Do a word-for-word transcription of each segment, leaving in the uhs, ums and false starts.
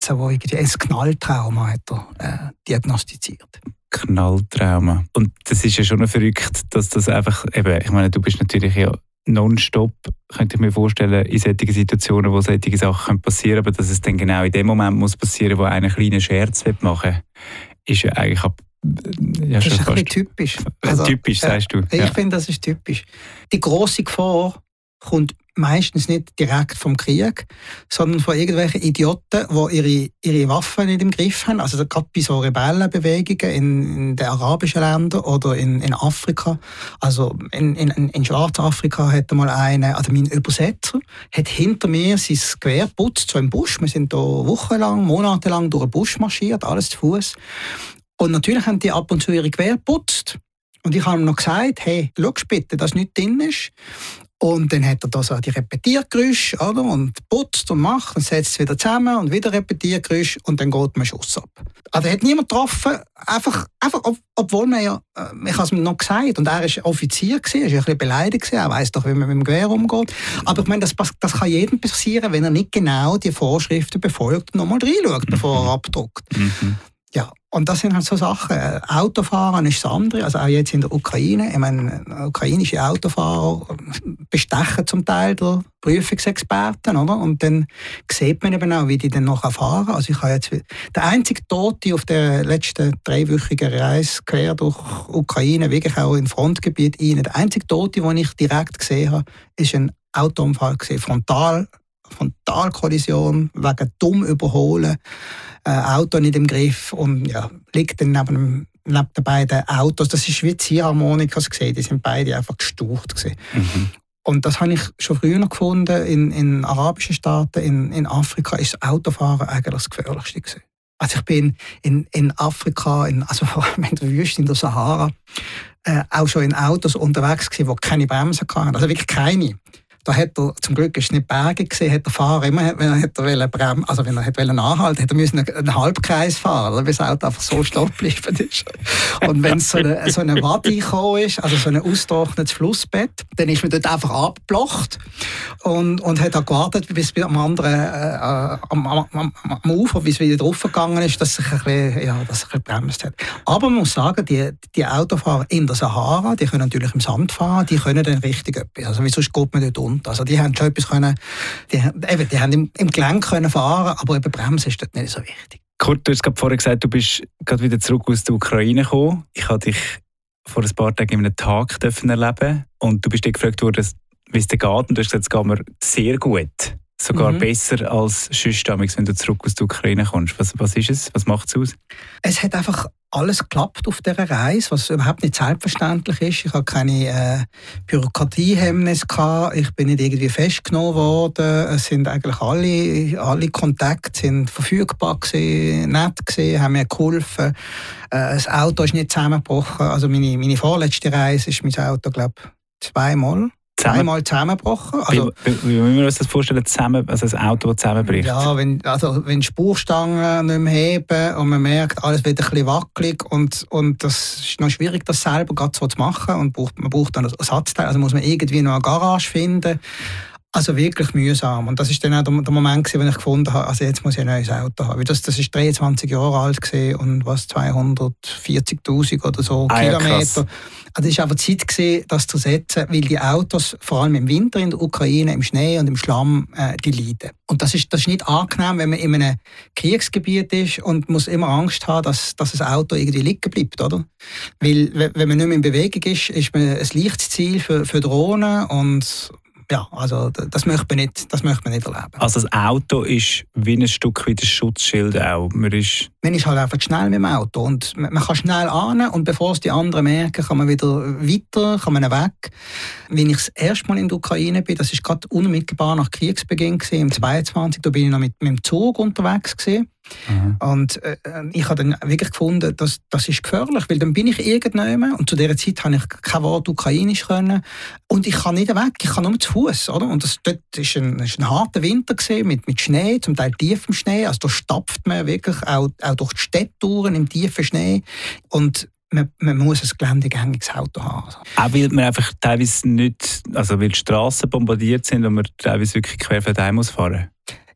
wo irgendwie ein Knalltrauma hat er, äh, diagnostiziert. Knalltrauma. Und das ist ja schon verrückt, dass das einfach, eben, ich meine, du bist natürlich ja nonstop, könnte ich mir vorstellen, in solchen Situationen, wo solche Sachen passieren können, aber dass es dann genau in dem Moment muss passieren, wo einer einen kleinen Scherz machen will, ist ja eigentlich ab, ja, das schon ist ein fast bisschen typisch. Also, typisch, sagst du. Ich ja. finde, das ist typisch. Die grosse Gefahr kommt meistens nicht direkt vom Krieg, sondern von irgendwelchen Idioten, die ihre, ihre Waffen nicht im Griff haben. Also gerade bei so Rebellenbewegungen in, in den arabischen Ländern oder in, in Afrika. Also in, in, in Schwarzafrika hat mal einer, also mein Übersetzer, hat hinter mir sein Gewehr geputzt, so im Busch. Wir sind da wochenlang, monatelang durch den Busch marschiert, alles zu Fuß. Und natürlich haben die ab und zu ihre Gewehr geputzt. Und ich habe ihm noch gesagt, hey, schau bitte, dass nichts drin ist. Und dann hat er da so die Repetiergeräusche, oder? Und putzt und macht und setzt es wieder zusammen und wieder Repetiergeräusche und dann geht man Schuss ab. Also er hat niemand getroffen, einfach, einfach ob, obwohl man ja, ich habe es ihm noch gesagt, und er war Offizier, er war ein bisschen beleidigt, er weiss doch, wie man mit dem Gewehr umgeht. Aber ich meine, das, das kann jedem passieren, wenn er nicht genau die Vorschriften befolgt und nochmal reinschaut, bevor er abdruckt. Mhm. Ja, und das sind halt so Sachen. Autofahren ist das andere, also auch jetzt in der Ukraine. Ich meine, ukrainische Autofahrer bestechen zum Teil der Prüfungsexperten, oder? Und dann sieht man eben auch, wie die dann noch fahren. Also ich habe jetzt der einzige Tote auf der letzten dreiwöchigen Reise quer durch Ukraine, wirklich auch in Frontgebiet rein. Der einzige Tote, den ich direkt gesehen habe, ist ein Autounfall gewesen, Frontal. Frontalkollision, wegen dumm überholen, äh, Auto nicht im Griff und ja, liegt dann neben, dem, neben den beiden Autos. Das ist wie Ziehharmonikas gesehen, die sind beide einfach gestaucht gewesen. Mhm. Und das habe ich schon früher noch gefunden, in, in arabischen Staaten, in, in Afrika ist das Autofahren eigentlich das Gefährlichste gewesen. Also ich bin in, in Afrika, in, also vor allem in der Wüste, in der Sahara, äh, auch schon in Autos unterwegs gewesen, die keine Bremsen hatten, also wirklich keine. Da hat er, zum Glück ist es nicht Berge gesehen, hat der Fahrer immer, wenn er wollte bremsen, also wenn er wollte anhalten, hätte er müssen einen Halbkreis fahren, bis das Auto einfach so stehen geblieben ist. Und wenn so eine, so eine Wadi gekommen ist, also so ein ausgetrocknetes Flussbett, dann ist man dort einfach abgeblocht und, und hat dann gewartet, bis es am anderen, äh, am, am, am, am Ufer, bis es wieder draufgegangen ist, dass sich ein bisschen, ja, dass sich ein bisschen bremst hat. Aber man muss sagen, die, die Autofahrer in der Sahara, die können natürlich im Sand fahren, die können dann richtig etwas. Also wie sonst geht man dort unten. Also die haben schon etwas können, die, eben, die haben im, im Gelenk können fahren, aber eben Bremsen ist dort nicht so wichtig. Kurt, du hast gerade vorher gesagt, du bist gerade wieder zurück aus der Ukraine gekommen. Ich habe dich vor ein paar Tagen in einem Tag erleben und du bist dir gefragt worden, wie es dir geht, und du hast gesagt, es geht mir sehr gut. Sogar mhm. besser als sonst, wenn du zurück aus der Ukraine kommst. Was, was ist es? Was macht es aus? Es hat einfach alles geklappt auf dieser Reise, was überhaupt nicht selbstverständlich ist. Ich hatte keine äh, Bürokratiehemmnisse gehabt. Ich bin nicht irgendwie festgenommen worden. Es sind eigentlich alle, alle Kontakte sind verfügbar gewesen, nett gewesen, haben mir geholfen. Äh, das Auto ist nicht zusammengebrochen. Also meine, meine vorletzte Reise ist mein Auto, glaube ich, zweimal. Zweimal zusammengebrochen. Also, wie, wie, wie müssen wir uns das vorstellen, zusammen, also ein Auto, das zusammenbricht? Ja, wenn, also, wenn die Spurstangen nicht mehr heben und man merkt, alles wird ein bisschen wackelig und, und das ist noch schwierig, das selber gerade so zu machen und braucht, man braucht dann ein Ersatzteil, also muss man irgendwie noch eine Garage finden. Also wirklich mühsam. Und das war dann auch der, der Moment, wo ich gefunden habe, also jetzt muss ich ein neues Auto haben. Das, das ist dreiundzwanzig Jahre alt und was zweihundertvierzigtausend oder so ah, Kilometer. Ja, also es war einfach Zeit gewesen, das zu setzen, weil die Autos, vor allem im Winter in der Ukraine, im Schnee und im Schlamm, äh, die leiden. Und das ist, das ist nicht angenehm, wenn man in einem Kriegsgebiet ist und muss immer Angst haben, dass, dass das Auto irgendwie liegen bleibt, oder? Weil, wenn man nicht mehr in Bewegung ist, ist man ein leichtes Ziel für, für Drohnen und ja, also das möchte man nicht, das möchte man nicht erleben. Also das Auto ist wie ein Stück wie das Schutzschild auch. Man ist, man ist halt einfach schnell mit dem Auto und man kann schnell an und bevor es die anderen merken, kann man wieder weiter, kann man weg. Wenn ich das erste Mal in der Ukraine bin, das war gerade unmittelbar nach Kriegsbeginn gewesen, im zweiundzwanzig, da bin ich noch mit, mit dem Zug unterwegs gewesen. Mhm. Und äh, ich habe dann wirklich gefunden, dass, das ist gefährlich, weil dann bin ich irgendwann und zu dieser Zeit habe ich kein Wort Ukrainisch können und ich kann nicht weg, ich kann nur zu Fuß, oder? Und das dort ist ein, ist ein harter Winter gewesen, mit, mit Schnee, zum Teil tiefem Schnee, also da stapft man wirklich auch, auch durch die Städte durch, im tiefen Schnee und man, man muss ein geländegängiges Auto haben. Auch weil man einfach teilweise nicht, also weil die Strassen bombardiert sind und man teilweise wirklich quer vor muss fahren.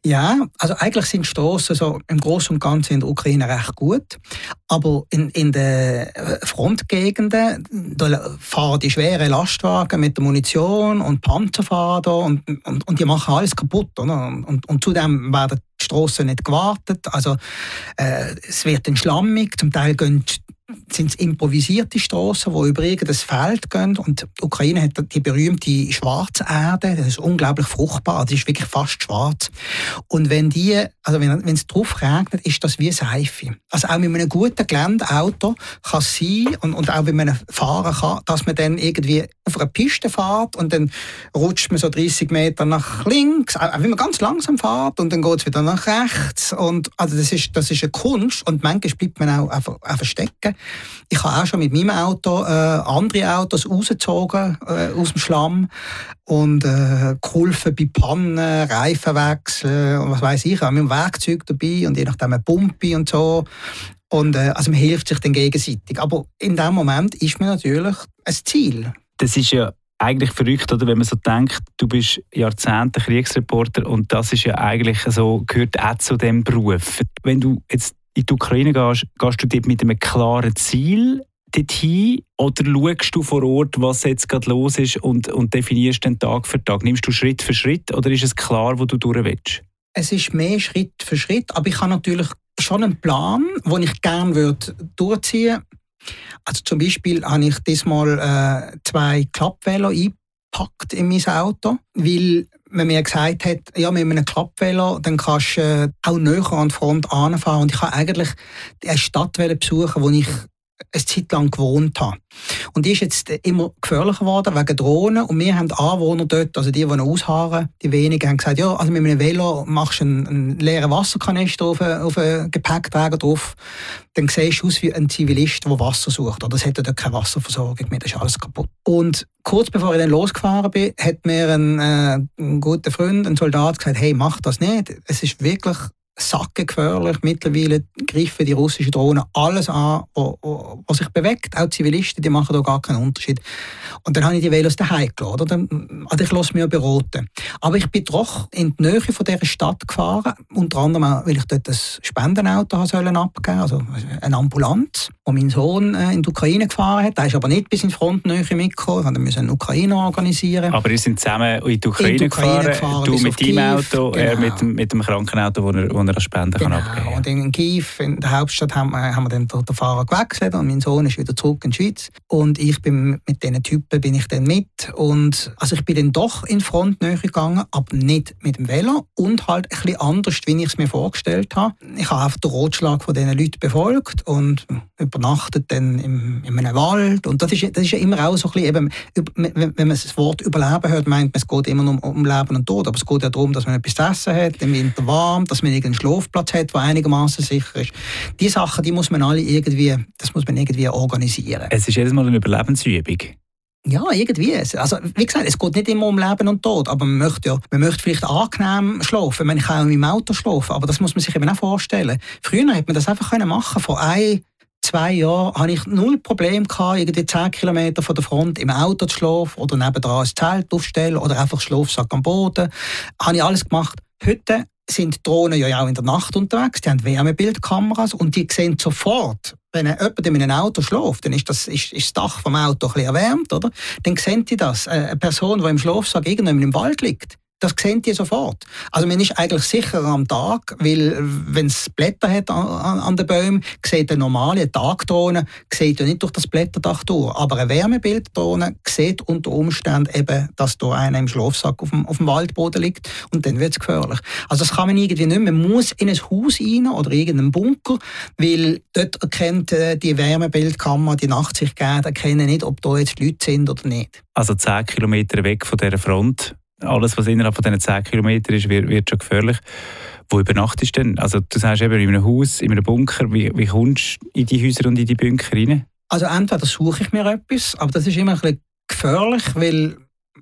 Ja, also eigentlich sind die Strassen so im Großen und Ganzen in der Ukraine recht gut. Aber in, in den Frontgegenden da fahren die schweren Lastwagen mit der Munition und Panzer fahren da und, und, und die machen alles kaputt. Oder? Und, und zudem werden die Strassen nicht gewartet. Also, äh, es wird dann schlammig, zum Teil gehen sind es improvisierte Strassen, die über irgendein Feld gehen. Und die Ukraine hat die berühmte schwarze Erde, das ist unglaublich fruchtbar, das ist wirklich fast schwarz. Und wenn die, also wenn, wenn es drauf regnet, ist das wie Seife. Also auch mit einem guten Geländeauto kann es sein, und, und auch wenn man fahren kann, dass man dann irgendwie auf einer Piste fährt und dann rutscht man so dreißig Meter nach links, auch wenn man ganz langsam fährt und dann geht es wieder nach rechts. Und, also das ist, das ist eine Kunst und manchmal bleibt man auch einfach, einfach stecken. Ich habe auch schon mit meinem Auto äh, andere Autos rausgezogen äh, aus dem Schlamm und äh, geholfen bei Pannen, Reifenwechseln und was weiß ich. Ich habe mit dem Werkzeug dabei und je nachdem eine Pumpe und so. Und, äh, also man hilft sich dann gegenseitig. Aber in dem Moment ist man natürlich ein Ziel. Das ist ja eigentlich verrückt, oder, wenn man so denkt, du bist Jahrzehnte Kriegsreporter und das ist ja eigentlich so, gehört auch zu diesem Beruf. Wenn du jetzt in die Ukraine gehst, gehst du dort mit einem klaren Ziel dorthin oder schaust du vor Ort, was jetzt gerade los ist und, und definierst den Tag für Tag? Nimmst du Schritt für Schritt oder ist es klar, wo du durch willst? Es ist mehr Schritt für Schritt, aber ich habe natürlich schon einen Plan, den ich gerne würde durchziehen würde. Also zum Beispiel habe ich diesmal äh, zwei Klappvelo eingepackt in mein Auto, weil man mir gesagt hat, ja, mit einem Klappvelo, dann kannst du äh, auch näher an die Front anfahren. Und ich habe eigentlich eine Stadt besuchen, wo ich eine Zeit lang gewohnt habe. Und die ist jetzt immer gefährlicher geworden wegen Drohnen. Und wir haben Anwohner dort, also die, die noch ausharren, die wenigen, haben gesagt, ja, also mit einem Velo machst du einen, einen leeren Wasserkanister auf einen, auf einen Gepäckträger drauf, dann siehst du aus wie ein Zivilist, der Wasser sucht. Oder es hätte dort keine Wasserversorgung mehr, das ist alles kaputt. Und kurz bevor ich dann losgefahren bin, hat mir ein, äh, ein guter Freund, ein Soldat, gesagt, hey, mach das nicht. Es ist wirklich sackengefährlich. Mittlerweile greifen die russischen Drohnen alles an, was sich bewegt. Auch Zivilisten, die machen da gar keinen Unterschied. Und dann habe ich die Velos daheim gelassen. Dann, also ich lasse mich ja beraten. Aber ich bin doch in die Nähe von dieser Stadt gefahren. Unter anderem auch, weil ich dort ein Spendenauto abgeben sollte, also eine Ambulanz, wo mein Sohn in die Ukraine gefahren hat. Der ist aber nicht bis in die Frontnähe mitgekommen. Wir mussten eine Ukraine organisieren. Aber ihr seid zusammen in die Ukraine, in die Ukraine gefahren. gefahren. Du mit deinem Auto, genau. Er mit, mit dem Krankenauto, wo er, wo er Spenden genau. kann abgeben. Und in Kiew, in der Hauptstadt, haben wir, haben wir dann den Fahrer gewechselt und mein Sohn ist wieder zurück in die Schweiz. Und ich bin mit diesen Typen bin ich dann mit. Und also ich bin dann doch in die Frontnähe gegangen, aber nicht mit dem Velo und halt ein bisschen anders, wie ich es mir vorgestellt habe. Ich habe einfach den Ratschlag von diesen Leuten befolgt und übernachtet dann im, in einem Wald. Und das ist, das ist ja immer auch so ein bisschen, eben, wenn man das Wort Überleben hört, meint man, es geht immer nur um Leben und Tod. Aber es geht ja darum, dass man etwas zu essen hat, im Winter warm, dass man irgendeinen Schlafplatz hat, der einigermaßen sicher ist. Die Sachen, die muss man alle irgendwie, das muss man irgendwie organisieren. Es ist jedes Mal eine Überlebensübung. Ja, irgendwie. Also, wie gesagt, es geht nicht immer um Leben und Tod, aber man möchte, ja, man möchte vielleicht angenehm schlafen. Man kann auch im Auto schlafen, aber das muss man sich eben auch vorstellen. Früher hätte man das einfach machen können. Vor ein, zwei Jahren hatte ich null Probleme gehabt, irgendwie zehn Kilometer von der Front im Auto zu schlafen oder nebendran ein Zelt aufstellen oder einfach Schlafsack am Boden. Habe ich alles gemacht. Heute sind Drohnen ja auch in der Nacht unterwegs, die haben Wärmebildkameras und die sehen sofort, wenn jemand in einem Auto schläft, dann ist das, ist, ist das Dach vom Auto ein bisschen erwärmt, oder? Dann sehen die das. Eine Person, die im Schlafsack irgendwann im Wald liegt, das sehen die sofort. Also man ist eigentlich sicherer am Tag, weil wenn es Blätter hat an, an, an den Bäumen, sieht eine normale Tagdrohne sieht ja nicht durch das Blätterdach durch. Aber eine Wärmebilddrohne sieht unter Umständen eben, dass da einer im Schlafsack auf dem, auf dem Waldboden liegt und dann wird es gefährlich. Also das kann man irgendwie nicht. Man muss in ein Haus rein oder irgendeinen Bunker, weil dort erkennt die Wärmebildkamera, die Nachtsicht geht, erkennen nicht, ob da jetzt Leute sind oder nicht. Also zehn Kilometer weg von dieser Front. Alles, was innerhalb von diesen zehn Kilometern ist, wird, wird schon gefährlich. Wo übernachtest du denn? Also du sagst eben in einem Haus, in einem Bunker. Wie, wie kommst du in die Häuser und in die Bunker rein? Also entweder suche ich mir etwas, aber das ist immer ein bisschen gefährlich, weil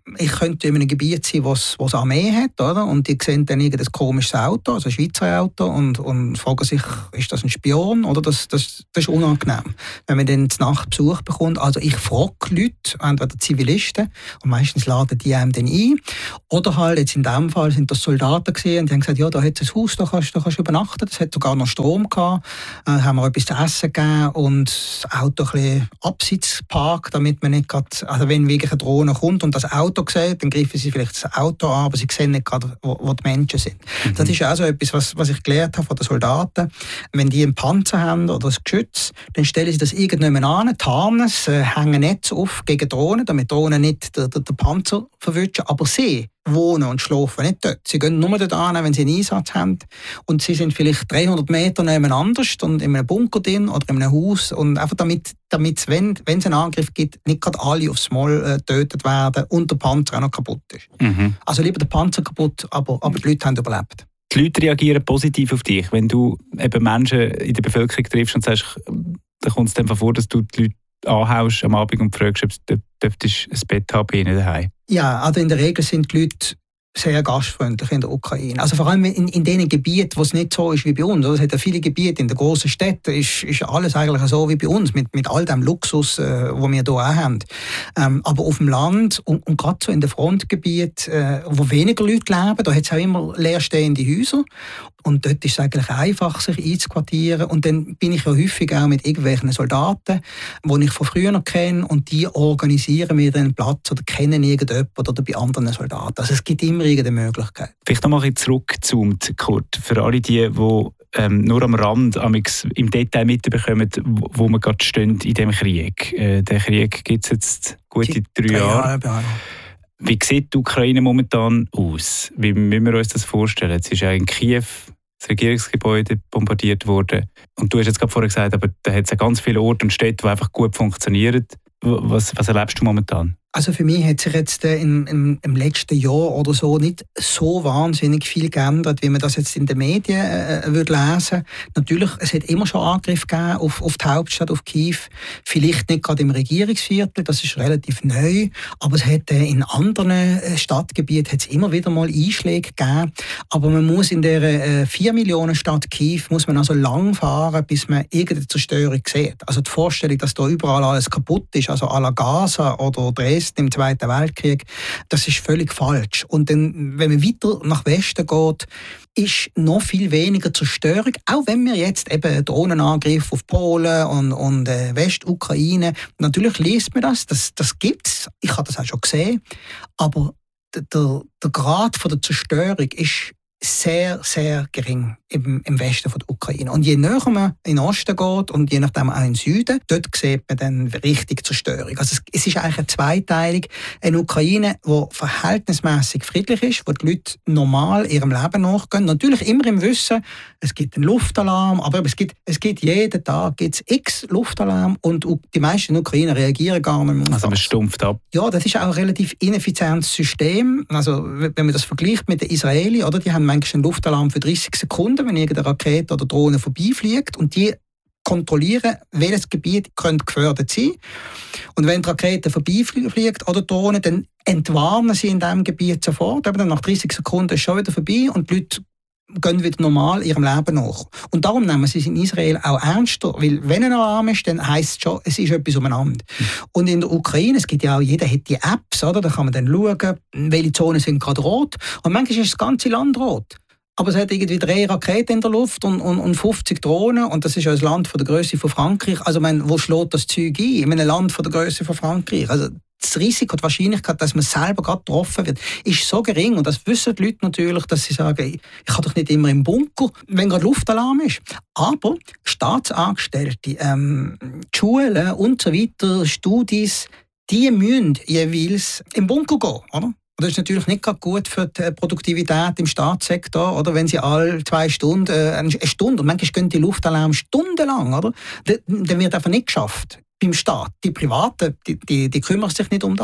ich könnte in einem Gebiet sein, wo es eine Armee hat, oder? Und die sehen dann irgendein komisches Auto, also ein Schweizer Auto, und, und fragen sich, ist das ein Spion? Oder das, das, das ist unangenehm, wenn man dann Nacht Besuch bekommt. Also ich frage Leute, entweder Zivilisten, und meistens laden die einem dann ein, oder halt, jetzt in diesem Fall sind das Soldaten gewesen, und die haben gesagt, ja, da hat es ein Haus, da kannst, da kannst du übernachten, das hat sogar noch Strom gehabt, äh, haben wir etwas zu essen gegeben und das Auto ein bisschen abseits geparkt, damit man nicht gerade, also wenn wirklich eine Drohne kommt und das Auto sieht, dann greifen sie vielleicht das Auto an, aber sie sehen nicht gerade, wo, wo die Menschen sind. Mhm. Das ist auch so etwas, was, was ich gelernt habe von den Soldaten. Wenn die einen Panzer haben oder ein Geschütz, dann stellen sie das irgendjemand an, tarnen es, äh, hängen Netze auf gegen Drohnen, damit Drohnen nicht den, den, den Panzer verwischen, aber sie wohnen und schlafen nicht dort. Sie gehen nur dort an, wenn sie einen Einsatz haben. Und sie sind vielleicht dreihundert Meter nebeneinander und in einem Bunker drin oder in einem Haus. Und einfach damit, damit wenn, wenn es einen Angriff gibt, nicht gerade alle aufs Mal äh, getötet werden und der Panzer auch noch kaputt ist. Mhm. Also lieber der Panzer kaputt, aber, aber die Leute haben überlebt. Die Leute reagieren positiv auf dich. Wenn du eben Menschen in der Bevölkerung triffst und sagst, dann kommt es dann vor, dass du die Leute anhaust am Abend und fragst, ob du dürftest ein Bett haben bei ihnen daheim. Ja, also in der Regel sind die Leute sehr gastfreundlich in der Ukraine. Also vor allem in, in den Gebieten, wo es nicht so ist wie bei uns. Es hat ja viele Gebiete in den grossen Städten, ist, ist alles eigentlich so wie bei uns, mit, mit all dem Luxus, äh, wo wir hier auch haben. Ähm, aber auf dem Land und, und gerade so in den Frontgebieten, äh, wo weniger Leute leben, da hat es auch immer leerstehende Häuser. Und dort ist es eigentlich einfach, sich einzuquartieren. Und dann bin ich ja häufig auch mit irgendwelchen Soldaten, die ich von früher noch kenne, und die organisieren mir dann einen Platz oder kennen irgendjemanden oder bei anderen Soldaten. Also es gibt immer irgendeine Möglichkeit. Vielleicht noch mal ein bisschen zurückgezoomt, Kurt, für alle die, die ähm, nur am Rand im Detail mitbekommen, wo, wo wir gerade stehen in diesem Krieg. Äh, der Krieg gibt es jetzt gute drei, drei Jahre. Jahre. Wie sieht die Ukraine momentan aus? Wie müssen wir uns das vorstellen? Jetzt ist ja in Kiew das Regierungsgebäude bombardiert worden. Und du hast jetzt gerade vorher gesagt, aber da hat es ja ganz viele Orte und Städte, die einfach gut funktionieren. Was, was erlebst du momentan? Also für mich hat sich jetzt äh, im, im, im letzten Jahr oder so nicht so wahnsinnig viel geändert, wie man das jetzt in den Medien äh, würde lesen. Natürlich, es hat immer schon Angriffe gegeben auf, auf die Hauptstadt, auf Kiew. Vielleicht nicht gerade im Regierungsviertel, das ist relativ neu, aber es hat äh, in anderen äh, Stadtgebieten hat's immer wieder mal Einschläge gegeben. Aber man muss in der äh, vier Millionen Stadt Kiew muss man also lang fahren, bis man irgendeine Zerstörung sieht. Also die Vorstellung, dass da überall alles kaputt ist, also à la Gaza oder Dresden im Zweiten Weltkrieg, das ist völlig falsch. Und dann, wenn man weiter nach Westen geht, ist noch viel weniger Zerstörung, auch wenn wir jetzt eben Drohnenangriffe auf Polen und, und äh, Westukraine, natürlich liest man das, das, das gibt es, ich habe das auch schon gesehen, aber der, der, der Grad von der Zerstörung ist sehr, sehr gering im, im Westen von der Ukraine. Und je näher man in den Osten geht und je nachdem auch in den Süden, dort sieht man dann richtig Zerstörung. Also es, es ist eigentlich eine Zweiteilung. Eine Ukraine, die verhältnismäßig friedlich ist, wo die Leute normal ihrem Leben nachgehen. Natürlich immer im Wissen, es gibt einen Luftalarm, aber es gibt, es gibt jeden Tag gibt's x Luftalarm und die meisten Ukrainer reagieren gar nicht mehr. Also man stumpft ab. Ja, das ist auch ein relativ ineffizientes System. Also wenn man das vergleicht mit den Israelis, oder, die haben manchmal einen Luftalarm für dreißig Sekunden, wenn irgendeine Rakete oder Drohne vorbeifliegt, und die kontrollieren, welches Gebiet könnte gefährdet sein. Und wenn die Rakete vorbeifliegt oder Drohne, dann entwarnen sie in diesem Gebiet sofort. Aber dann nach dreißig Sekunden ist es schon wieder vorbei und die Leute gehen wieder normal ihrem Leben nach. Und darum nehmen sie es in Israel auch ernster, weil wenn ein Alarm ist, dann heisst es schon, es ist etwas umeinander. Mhm. Und in der Ukraine, es gibt ja auch, jeder hat die Apps, oder? Da kann man dann schauen, welche Zonen sind gerade rot. Und manchmal ist das ganze Land rot. Aber es hat irgendwie drei Raketen in der Luft und, und, und fünfzig Drohnen. Und das ist ja ein Land von der Größe von Frankreich. Also, mein, wo schlägt das Zeug ein? In einem Land von der Größe von Frankreich. Also, das Risiko, die Wahrscheinlichkeit, dass man selber gerade getroffen wird, ist so gering. Und das wissen die Leute natürlich, dass sie sagen, ich kann doch nicht immer im Bunker, wenn gerade Luftalarm ist. Aber Staatsangestellte, ähm, die Schulen und so weiter, Studis, die müssen jeweils im Bunker gehen, oder? Und das ist natürlich nicht gerade gut für die Produktivität im Staatssektor, oder? Wenn sie alle zwei Stunden, äh, eine Stunde, und manchmal gehen die Luftalarm stundenlang, oder? Dann wird einfach nicht geschafft beim Staat. Die Privaten, die, die, die kümmern sich nicht um das.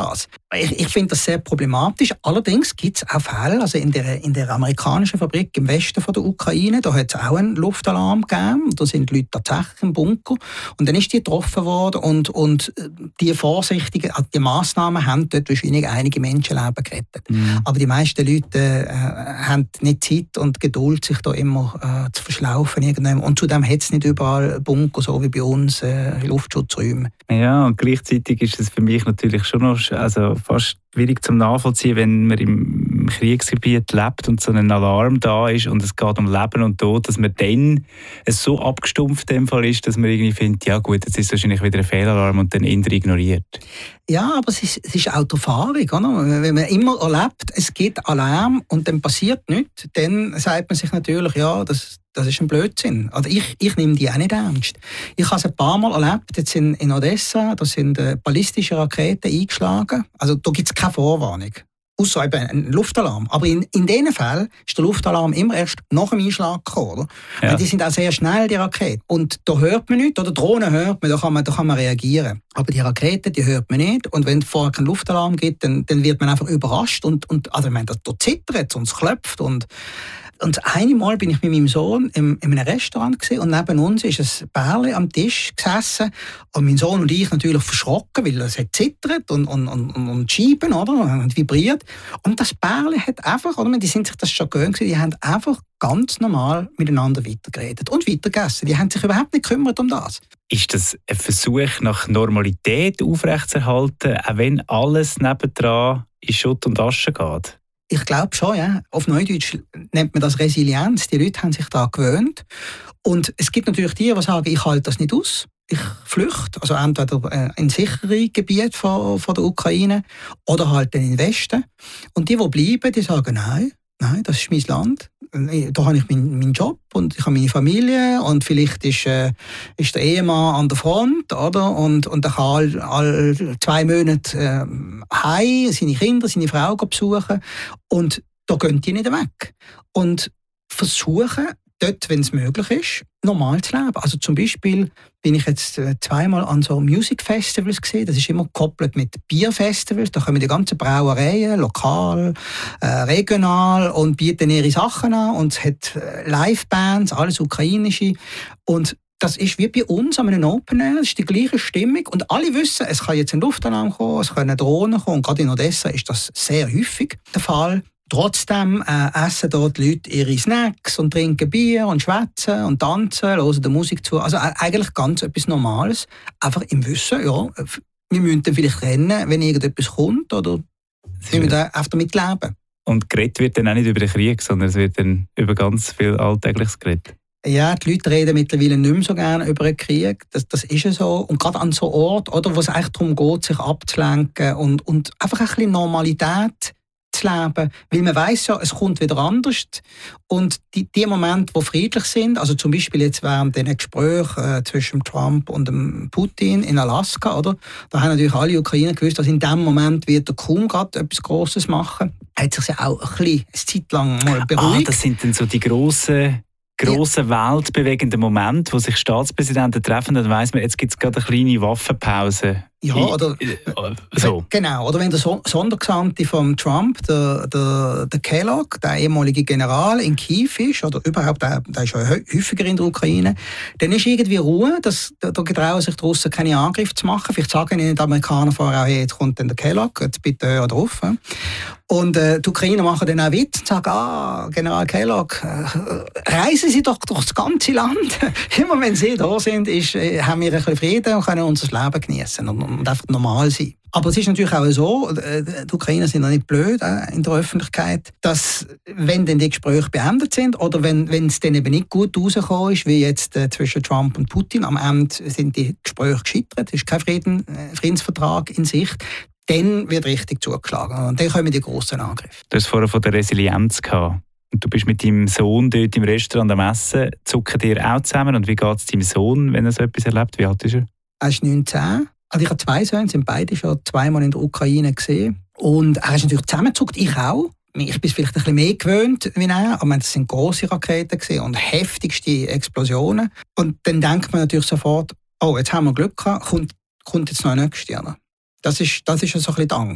Ich, ich finde das sehr problematisch. Allerdings gibt es auch Fälle, also in der, in der amerikanischen Fabrik im Westen von der Ukraine, da hat es auch einen Luftalarm gegeben. Da sind die Leute tatsächlich im Bunker. Und dann ist die getroffen worden und, und die vorsichtigen, also die Massnahmen haben dort wahrscheinlich einige Menschenleben gerettet. Mhm. Aber die meisten Leute äh, haben nicht Zeit und Geduld, sich da immer äh, zu verschlaufen. Irgendwann. Und zudem hat es nicht überall Bunker, so wie bei uns, äh, Luftschutzräume. Ja, und gleichzeitig ist es für mich natürlich schon noch, also fast schwierig zum Nachvollziehen, wenn man im Kriegsgebiet lebt und so ein Alarm da ist und es geht um Leben und Tod, dass man dann es so abgestumpft in dem Fall ist, dass man irgendwie findet, ja gut, jetzt ist wahrscheinlich wieder ein Fehlalarm und dann eher ignoriert. Ja, aber es ist, es ist auch die Erfahrung, oder? Wenn man immer erlebt, es gibt Alarm und dann passiert nichts, dann sagt man sich natürlich, ja, das Das ist ein Blödsinn. Also ich, ich nehme die auch nicht ernst. Ich habe es ein paar Mal erlebt, jetzt in, in Odessa, da sind äh, ballistische Raketen eingeschlagen. Also da gibt es keine Vorwarnung. Außer eben ein Luftalarm. Aber in, in diesen Fällen ist der Luftalarm immer erst nach dem Einschlag gekommen. Oder? Ja. Die sind auch sehr schnell, die Raketen. Und da hört man nichts, oder Drohnen hört man, da kann man, da kann man reagieren. Aber die Raketen, die hört man nicht. Und wenn es vorher keinen Luftalarm gibt, dann, dann wird man einfach überrascht. Und, und also ich meine, da zittert und es klopft. Und Und einmal bin ich mit meinem Sohn im, in einem Restaurant gewesen, und neben uns ist ein Bärli am Tisch gesessen. Und mein Sohn und ich natürlich verschrocken, weil es hat zittert und, und, und, und Scheiben, oder? Und vibriert. Und das Bärli hat einfach, oder? Die sind sich das schon gewöhnt, die haben einfach ganz normal miteinander weitergeredet und weitergegessen. Die haben sich überhaupt nicht gekümmert um das. Ist das ein Versuch, nach Normalität aufrechtzuerhalten, auch wenn alles nebendran in Schutt und Asche geht? Ich glaube schon, ja. Auf Neudeutsch nennt man das Resilienz. Die Leute haben sich da gewöhnt. Und es gibt natürlich die, die sagen, ich halte das nicht aus. Ich flüchte, also entweder in sichere Gebiete von, von der Ukraine oder halt in den Westen. Und die, die bleiben, die sagen, nein, nein, das ist mein Land. Da habe ich meinen, meinen Job und ich habe meine Familie und vielleicht ist, äh, ist der Ehemann an der Front, oder? Und, und er kann all, all zwei Monate äh, heim, seine Kinder, seine Frau besuchen und da gehen die nicht weg. Und versuchen, dort, wenn es möglich ist, normal zu leben. Also zum Beispiel bin ich jetzt zweimal an so Music Festivals gesehen. Das ist immer gekoppelt mit Bierfestivals. Da kommen die ganzen Brauereien, lokal, äh, regional, und bieten ihre Sachen an. Und es hat Livebands, alles ukrainische. Und das ist wie bei uns an einem Open Air. Es ist die gleiche Stimmung. Und alle wissen, es kann jetzt ein Luftalarm kommen, es können Drohnen kommen. Und gerade in Odessa ist das sehr häufig der Fall. Trotzdem äh, essen dort die Leute ihre Snacks und trinken Bier und schwätzen und tanzen, hören der Musik zu. Also äh, eigentlich ganz etwas Normales. Einfach im Wissen, ja, wir müssen dann vielleicht rennen, wenn irgendetwas kommt, oder wir müssen einfach damit leben. Und geredet wird dann auch nicht über den Krieg, sondern es wird dann über ganz viel Alltägliches geredet. Ja, die Leute reden mittlerweile nicht mehr so gerne über einen Krieg. Das, das ist ja so. Und gerade an so Orten, oder, wo es eigentlich darum geht, sich abzulenken und, und einfach ein bisschen Normalität zu leben, weil man weiss ja, es kommt wieder anders. Und die, die Momente, die friedlich sind, also zum Beispiel jetzt während den Gesprächen äh, zwischen Trump und dem Putin in Alaska, oder, da haben natürlich alle Ukrainer gewusst, dass in dem Moment wird er kaum gerade etwas Grosses machen. Hat sich ja auch ein bisschen, eine Zeit lang mal beruhigt. Ah, das sind dann so die grossen grossen ja. weltbewegenden Momente, wo sich Staatspräsidenten treffen, dann weiss man, jetzt gibt es gerade eine kleine Waffenpause. Ja, oder so. Genau, oder wenn der Sondergesandte von Trump, der, der, der Kellogg, der ehemalige General in Kiew ist, oder überhaupt, der, der ist ja häufiger in der Ukraine, dann ist irgendwie Ruhe, dass, da getrauen sich die Russen keine Angriffe zu machen. Vielleicht sagen ihnen die Amerikaner vorher auch, hey, jetzt kommt dann der Kellogg, jetzt bitte hör drauf. Und äh, die Ukrainer machen dann auch Witz und sagen, ah, General Kellogg, äh, reisen Sie doch durch das ganze Land. Immer wenn Sie da sind, ist, äh, haben wir ein bisschen Frieden und können unser Leben genießen und, und einfach normal sein. Aber es ist natürlich auch so, die Ukrainer sind ja nicht blöd äh, in der Öffentlichkeit, dass, wenn dann die Gespräche beendet sind oder wenn, wenn es dann eben nicht gut rausgekommen ist, wie jetzt äh, zwischen Trump und Putin, am Ende sind die Gespräche gescheitert, es ist kein Frieden, äh, Friedensvertrag in Sicht, dann wird richtig zugeschlagen und dann kommen die grossen Angriffe. Du hast vorher von der Resilienz gehabt. Und du bist mit deinem Sohn dort im Restaurant am Essen. Zucken ihr auch zusammen? Und wie geht es deinem Sohn, wenn er so etwas erlebt? Wie alt ist er? Er ist neunzehn. Also ich habe zwei Söhne, sind beide schon zweimal in der Ukraine gesehen. Und er ist natürlich zusammengezuckt, ich auch. Ich bin vielleicht ein bisschen mehr gewöhnt wie er, aber es sind grosse Raketen gewesen und heftigste Explosionen. Und dann denkt man natürlich sofort, oh, jetzt haben wir Glück gehabt, kommt, kommt jetzt noch ein nächstes Jahr. Das ist, das ist so ein bisschen die Angst.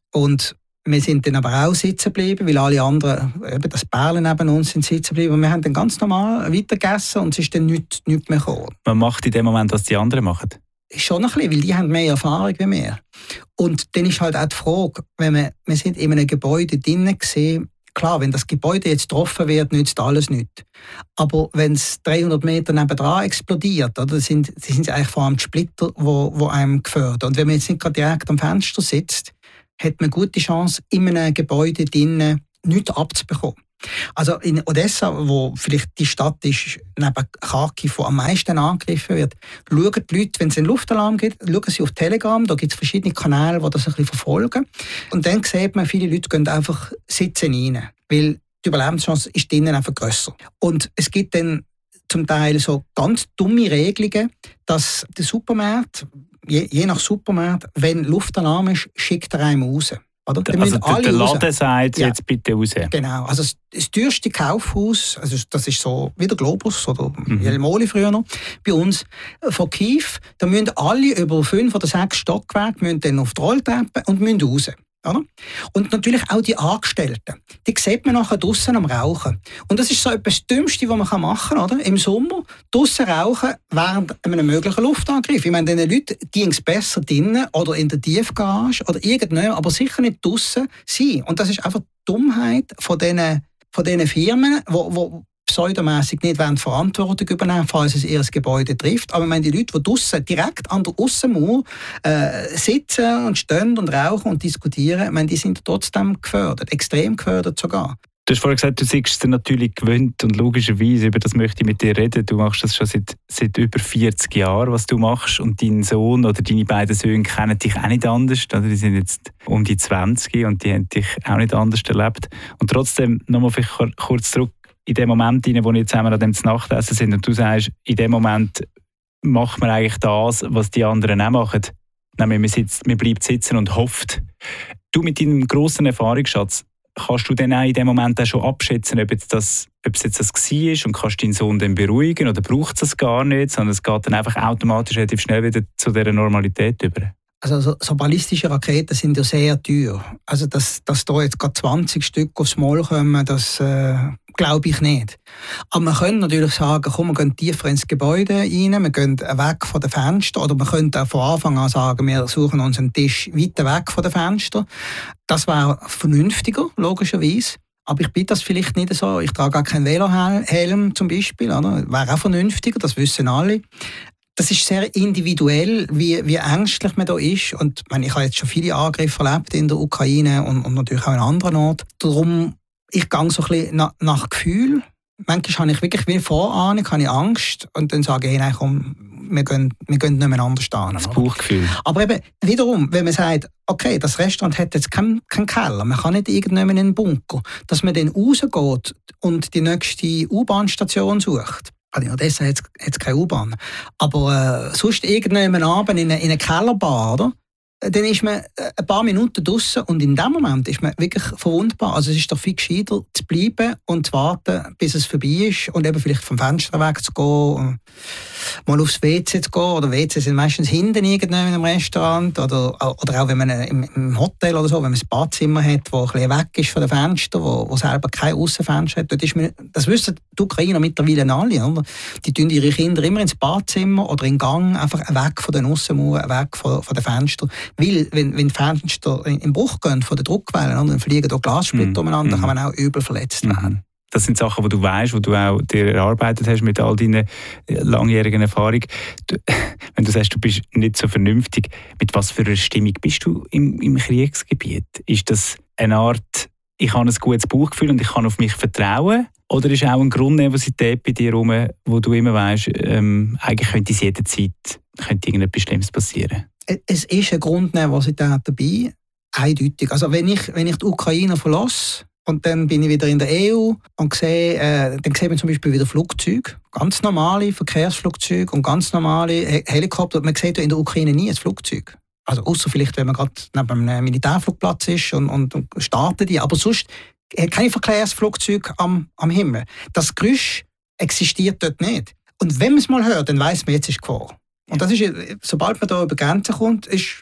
Und wir sind dann aber auch sitzen geblieben, weil alle anderen, eben das Perlen neben uns, sind sitzen geblieben. Und wir haben dann ganz normal weitergegessen und es ist dann nichts, nichts mehr gekommen. Man macht in dem Moment, was die anderen machen? Schon ein bisschen, weil die haben mehr Erfahrung wie wir. Und dann ist halt auch die Frage, wenn wir, wir sind in einem Gebäude drinnen gesehen, klar, wenn das Gebäude jetzt getroffen wird, nützt alles nichts. Aber wenn es dreihundert Meter nebendran explodiert, oder, sind, sind eigentlich vor allem die Splitter, die wo, wo einem gefährden. Und wenn man jetzt nicht gerade direkt am Fenster sitzt, hat man eine gute Chance, in einem Gebäude drinnen nichts abzubekommen. Also in Odessa, wo vielleicht die Stadt ist, neben Kharkiv, wo am meisten angegriffen wird, schauen die Leute, wenn es einen Luftalarm gibt, schauen sie auf Telegram, da gibt es verschiedene Kanäle, die das ein bisschen verfolgen. Und dann sieht man, viele Leute gehen einfach sitzen rein, weil die Überlebenschance ist drinnen einfach grösser. Und es gibt dann zum Teil so ganz dumme Regelungen, dass der Supermarkt, je, je nach Supermarkt, wenn Luftalarm ist, schickt er einem raus. Oder? Also der, der Laden sagt ja. jetzt bitte raus. Genau, also das, das teuerste Kaufhaus, also das ist so wie der Globus oder mhm. Jelmoli früher noch, bei uns von Kiew, da müssen alle über fünf oder sechs Stockwerke müssen dann auf die Rolltreppe und müssen raus. Oder? Und natürlich auch die Angestellten. Die sieht man nachher draussen am Rauchen. Und das ist so etwas das Dümmste, was man machen kann. Oder? Im Sommer draussen rauchen während einem möglichen Luftangriff. Ich meine, diesen Leuten ging es besser drinnen oder in der Tiefgarage oder irgendwann, aber sicher nicht draussen sein. Und das ist einfach die Dummheit von diesen, von diesen Firmen, die pseudomässig nicht Verantwortung übernehmen, falls es ihr Gebäude trifft. Aber ich meine, die Leute, die draussen direkt an der Aussenmauer äh, sitzen und stehen und rauchen und diskutieren, ich meine, die sind trotzdem gefördert, extrem gefördert sogar. Du hast vorhin gesagt, du siehst es dir natürlich gewöhnt und logischerweise, über das möchte ich mit dir reden. Du machst das schon seit, seit über vierzig Jahren, was du machst, und dein Sohn oder deine beiden Söhne kennen dich auch nicht anders. Die sind jetzt um die zwanzig und die haben dich auch nicht anders erlebt. Und trotzdem, nochmal vielleicht kurz zurück, in dem Moment, wo wir zusammen an dem Nachtessen sind und du sagst, in dem Moment macht man eigentlich das, was die anderen auch machen. Nämlich man, sitzt, man bleibt sitzen und hofft. Du mit deinem grossen Erfahrungsschatz, kannst du dann auch in dem Moment auch schon abschätzen, ob, jetzt das, ob es jetzt das war und kannst deinen Sohn dann beruhigen oder braucht es das gar nicht, sondern es geht dann einfach automatisch relativ schnell wieder zu dieser Normalität über? Also so, so ballistische Raketen sind ja sehr teuer. Also dass, dass da jetzt gerade zwanzig Stück aufs Maul kommen, das äh, glaube ich nicht. Aber man könnte natürlich sagen, komm, wir gehen tiefer ins Gebäude rein, wir gehen weg von den Fenstern, oder man könnte auch von Anfang an sagen, wir suchen uns einen Tisch weiter weg von den Fenstern. Das wäre vernünftiger, logischerweise. Aber ich bin das vielleicht nicht so. Ich trage auch keinen Velohelm zum Beispiel. Oder? Wäre auch vernünftiger, das wissen alle. Das ist sehr individuell, wie, wie ängstlich man da ist. Und ich, meine, ich habe jetzt schon viele Angriffe erlebt in der Ukraine und, und natürlich auch in anderen Orten. Darum, ich gehe so ein bisschen nach, nach Gefühl. Manchmal habe ich wirklich wie Vorahnung, habe ich Angst. Und dann sage ich, hey, nein, komm, wir gehen, wir gehen nicht mehr anders stehen. Das Bauchgefühl. Aber eben, wiederum, wenn man sagt, okay, das Restaurant hat jetzt keinen kein Keller, man kann nicht irgendjemand in einen Bunker, dass man dann rausgeht und die nächste U-Bahn-Station sucht. Also in Odessa hat es keine U-Bahn. Aber äh, sonst irgendwann Abend in eine, in eine Kellerbar, oder? Dann ist man ein paar Minuten draussen und in dem Moment ist man wirklich verwundbar. Also es ist doch viel gescheiter, zu bleiben und zu warten, bis es vorbei ist und eben vielleicht vom Fenster wegzugehen, mal aufs W C zu gehen. Oder W C sind meistens hinten irgendwo in einem Restaurant oder, oder auch wenn man im, im Hotel oder so, wenn man ein Badzimmer hat, das ein bisschen weg ist von den Fenstern, wo, wo selber kein Aussenfenster hat. Dort ist man, das wissen die Ukrainer mittlerweile alle. Oder? Die tun ihre Kinder immer ins Badzimmer oder in den Gang, einfach weg von den Aussenmauern, weg von, von den Fenstern. Weil, wenn, wenn die Fenster im Bruch gehen von den Druckwellen, dann fliegen da Glassplitter mm. umeinander, mm. kann man auch übel verletzt werden. Mm. Das sind Sachen, die du weißt, die du auch dir erarbeitet hast mit all deinen langjährigen Erfahrungen. Du, wenn du sagst, du bist nicht so vernünftig, mit was für einer Stimmung bist du im, im Kriegsgebiet? Ist das eine Art, ich habe ein gutes Bauchgefühl und ich kann auf mich vertrauen? Oder ist auch eine Grundnervosität bei dir herum, wo du immer weißt, ähm, eigentlich könnte es jederzeit könnte irgendetwas Schlimmes passieren? Es ist eine Grundnervosität dabei, eindeutig. Also wenn ich, wenn ich die Ukraine verlasse und dann bin ich wieder in der E U und sehe, äh, dann sieht man zum Beispiel wieder Flugzeuge, ganz normale Verkehrsflugzeuge und ganz normale Helikopter. Man sieht ja in der Ukraine nie ein Flugzeug. Also außer vielleicht, wenn man gerade neben einem Militärflugplatz ist und, und, und startet die. Aber sonst kein Verkehrsflugzeug am, am Himmel. Das Geräusch existiert dort nicht. Und wenn man es mal hört, dann weiss man, jetzt ist Gefahr. Und das ist, sobald man da über Grenzen kommt, ist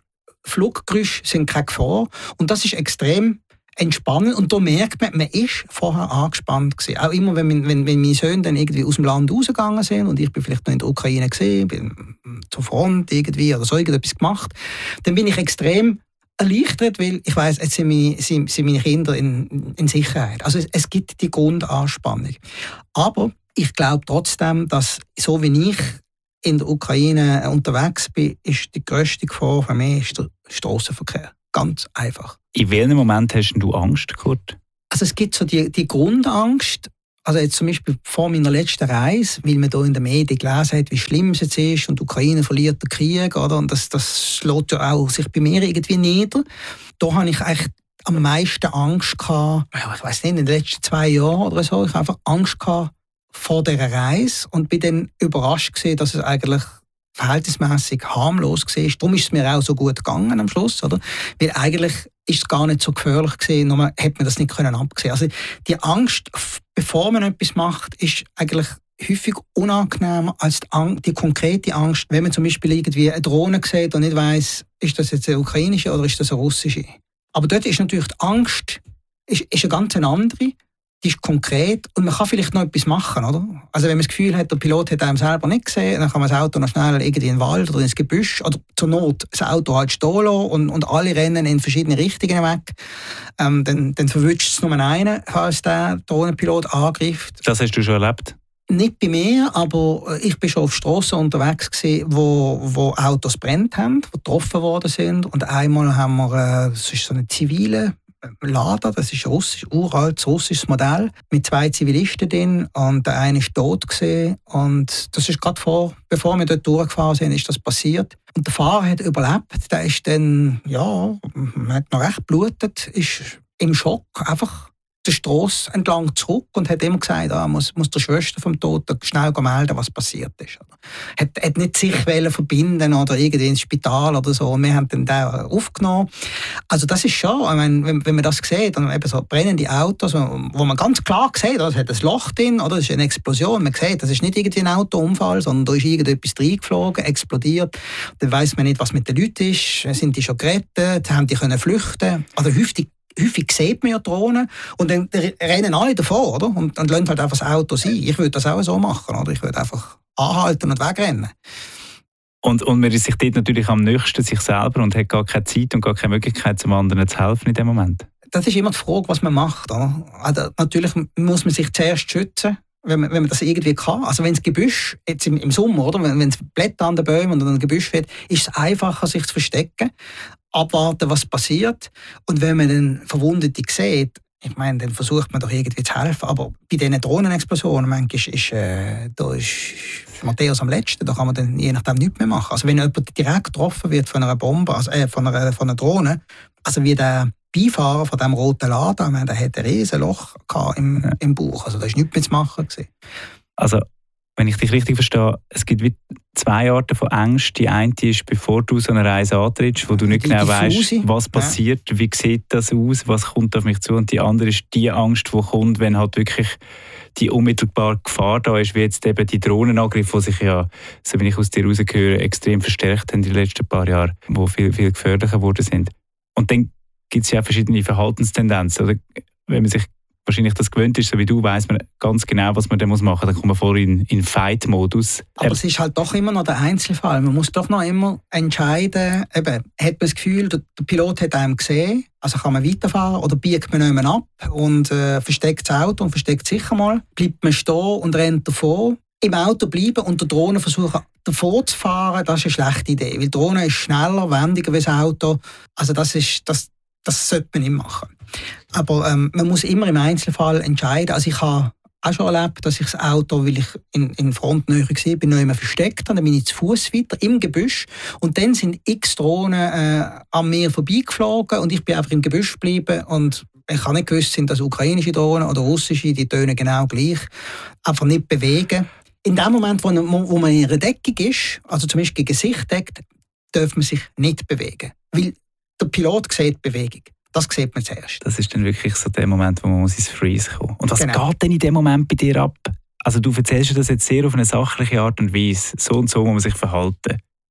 Fluggeräusche sind keine Gefahr. Und das ist extrem entspannend. Und da merkt man, man ist vorher angespannt gewesen. Auch immer, wenn, wenn, wenn meine Söhne dann irgendwie aus dem Land rausgegangen sind und ich bin vielleicht noch in der Ukraine gesehen, bin zur Front irgendwie oder so irgendetwas gemacht, dann bin ich extrem erleichtert, weil ich weiss, jetzt sind meine, sind, sind meine Kinder in, in Sicherheit. Also es, es gibt die Grundanspannung. Aber ich glaube trotzdem, dass so wie ich in der Ukraine unterwegs bin, ist die grösste Gefahr für mich ist der Strassenverkehr. Ganz einfach. In welchem Moment hast du Angst, Kurt? Also es gibt so die, die Grundangst, also jetzt zum Beispiel vor meiner letzten Reise, weil man da in den Medien gelesen hat, wie schlimm es jetzt ist und die Ukraine verliert den Krieg, oder? Und das, das schlägt ja auch sich bei mir irgendwie nieder. Da habe ich eigentlich am meisten Angst gehabt, ich weiß nicht, in den letzten zwei Jahren oder so, ich habe einfach Angst gehabt vor dieser Reise und bin dann überrascht gewesen, dass es eigentlich verhältnismäßig harmlos war. Darum ist es mir auch so gut gegangen am Schluss, oder? Weil eigentlich ist es gar nicht so gefährlich gewesen, nur hätte man das nicht können absehen. Also die Angst, bevor man etwas macht, ist eigentlich häufig unangenehmer als die, Angst, die konkrete Angst, wenn man zum Beispiel irgendwie eine Drohne sieht und nicht weiss, ist das jetzt eine ukrainische oder ist das eine russische. Aber dort ist natürlich die Angst ist, ist eine ganz andere. Die ist konkret und man kann vielleicht noch etwas machen, oder? Also wenn man das Gefühl hat, der Pilot hat einem selber nicht gesehen, dann kann man das Auto noch schnell irgendwie in den Wald oder ins Gebüsch oder zur Not das Auto halt stehen lassen und, und alle rennen in verschiedene Richtungen weg. Ähm, dann, dann verwünscht es nur einen, falls der Drohnenpilot angreift. Das hast du schon erlebt? Nicht bei mir, aber ich bin schon auf Strassen unterwegs gewesen, wo, wo Autos brennt haben, die getroffen worden sind. Und einmal haben wir, äh, das ist so eine zivile Lader, das ist russisch, uraltes russisches Modell, mit zwei Zivilisten drin und der eine ist tot gewesen. Und das ist gerade vor, bevor wir dort durchgefahren sind, ist das passiert. Und der Fahrer hat überlebt, der ist dann, ja, man hat noch recht blutet, ist im Schock einfach die Strasse entlang zurück und hat immer gesagt, ah, muss, muss der Schwester vom Toten schnell melden, was passiert ist. Hat, hat nicht sich verbinden oder irgendwie ins Spital oder so. Wir haben den da aufgenommen. Also das ist schon, ich meine, wenn, wenn man das sieht, dann eben so brennende Autos, wo man ganz klar sieht, es hat ein Loch drin, oder es ist eine Explosion. Man sieht, das ist nicht irgendwie ein Autounfall, sondern da ist irgendetwas reingeflogen, explodiert. Dann weiss man nicht, was mit den Leuten ist. Sind die schon gerettet? Haben die können flüchten? Also häufig Häufig sieht man ja Drohnen und dann rennen alle davor, oder? Und dann lassen halt einfach das Auto sein. Ich würde das auch so machen, oder? Ich würde einfach anhalten und wegrennen. Und, und man ist sich dort natürlich am nächsten sich selber und hat gar keine Zeit und gar keine Möglichkeit, zum anderen zu helfen in dem Moment. Das ist immer die Frage, was man macht. Oder? Also natürlich muss man sich zuerst schützen, wenn man, wenn man das irgendwie kann. Also wenn das Gebüsch, jetzt im, im Sommer, oder? Wenn, wenn es Blätter an den Bäumen und an den Gebüsch wird, ist es einfacher, sich zu verstecken, abwarten, was passiert. Und wenn man dann Verwundete sieht, ich meine, dann versucht man doch irgendwie zu helfen. Aber bei diesen Drohnenexplosionen, manchmal ist, äh, da ist Matthäus am letzten, da kann man dann je nachdem nichts mehr machen. Also wenn jemand direkt getroffen wird von einer Bombe, also äh, von, einer, von einer Drohne, also wie der Beifahrer von diesem roten Laden, meine, der hatte ein riesen Loch im, ja. im Bauch. Also da war nichts mehr zu machen. Also, wenn ich dich richtig verstehe, es gibt wie zwei Arten von Ängsten. Die eine ist, bevor du so eine Reise antrittst, wo du nicht die, genau weißt, was passiert, ja. wie sieht das aus, was kommt auf mich zu. Und die andere ist die Angst, die kommt, wenn halt wirklich die unmittelbare Gefahr da ist, wie jetzt eben die Drohnenangriffe, die sich ja, so wie ich aus dir rausgehöre, extrem verstärkt haben in den letzten paar Jahren, die viel, viel gefährlicher geworden sind. Und dann gibt es ja verschiedene Verhaltenstendenzen. Oder? Wenn man sich wahrscheinlich das gewöhnt ist, so wie du, weiss man ganz genau, was man dann machen muss. Dann kommt man voll in, in Fight-Modus. Aber es ist halt doch immer noch der Einzelfall. Man muss doch noch immer entscheiden, eben, hat man das Gefühl, der, der Pilot hat einen gesehen, also kann man weiterfahren oder biegt man jemanden ab und äh, versteckt das Auto und versteckt sicher mal. Bleibt man stehen und rennt davor. Im Auto bleiben und der Drohne versuchen, davor zu fahren, das ist eine schlechte Idee. Weil die Drohne ist schneller, wendiger als das Auto. Also das ist, das, das sollte man nicht machen. Aber ähm, man muss immer im Einzelfall entscheiden. Also ich habe auch schon erlebt, dass ich das Auto, weil ich in, in Frontnähe war, bin noch immer versteckt habe. Dann bin ich zu Fuß weiter im Gebüsch. Und dann sind x Drohnen äh, an mir vorbeigeflogen und ich bin einfach im Gebüsch geblieben. Und ich habe nicht gewusst, sind das ukrainische Drohnen oder russische, die tönen genau gleich. Einfach nicht bewegen. In dem Moment, wo, wo man in einer Deckung ist, also zumindest gegen Sicht deckt, darf man sich nicht bewegen. Weil der Pilot sieht Bewegung. Das sieht man zuerst. Das ist dann wirklich so der Moment, wo man ins Freeze kommen muss. Und was genau. geht denn in dem Moment bei dir ab? Also du erzählst das jetzt sehr auf eine sachliche Art und Weise. So und so muss man sich verhalten.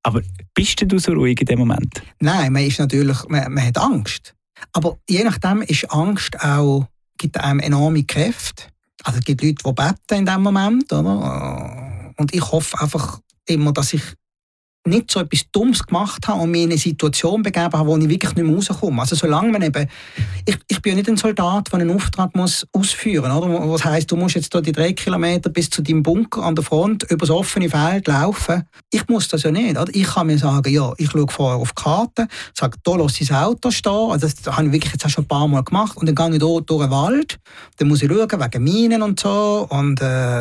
Aber bist du so ruhig in dem Moment? Nein, man ist natürlich, man, man hat Angst. Aber je nachdem ist Angst auch, gibt einem enorme Kräfte. Also es gibt Leute, die beten in diesem Moment, oder? Und ich hoffe einfach immer, dass ich nicht so etwas Dummes gemacht habe und mich in eine Situation begeben habe, wo ich wirklich nicht mehr rauskomme. Also solange man eben, ich, ich bin ja nicht ein Soldat, der einen Auftrag muss ausführen muss. Was heisst, du musst jetzt hier die drei Kilometer bis zu deinem Bunker an der Front über das offene Feld laufen. Ich muss das ja nicht. Oder? Ich kann mir sagen, ja, ich schaue vorher auf die Karte, sage, da lasse ich das Auto stehen. Also das habe ich wirklich jetzt auch schon ein paar Mal gemacht. Und dann gehe ich hier durch den Wald. Dann muss ich schauen, wegen Minen und so. Und äh,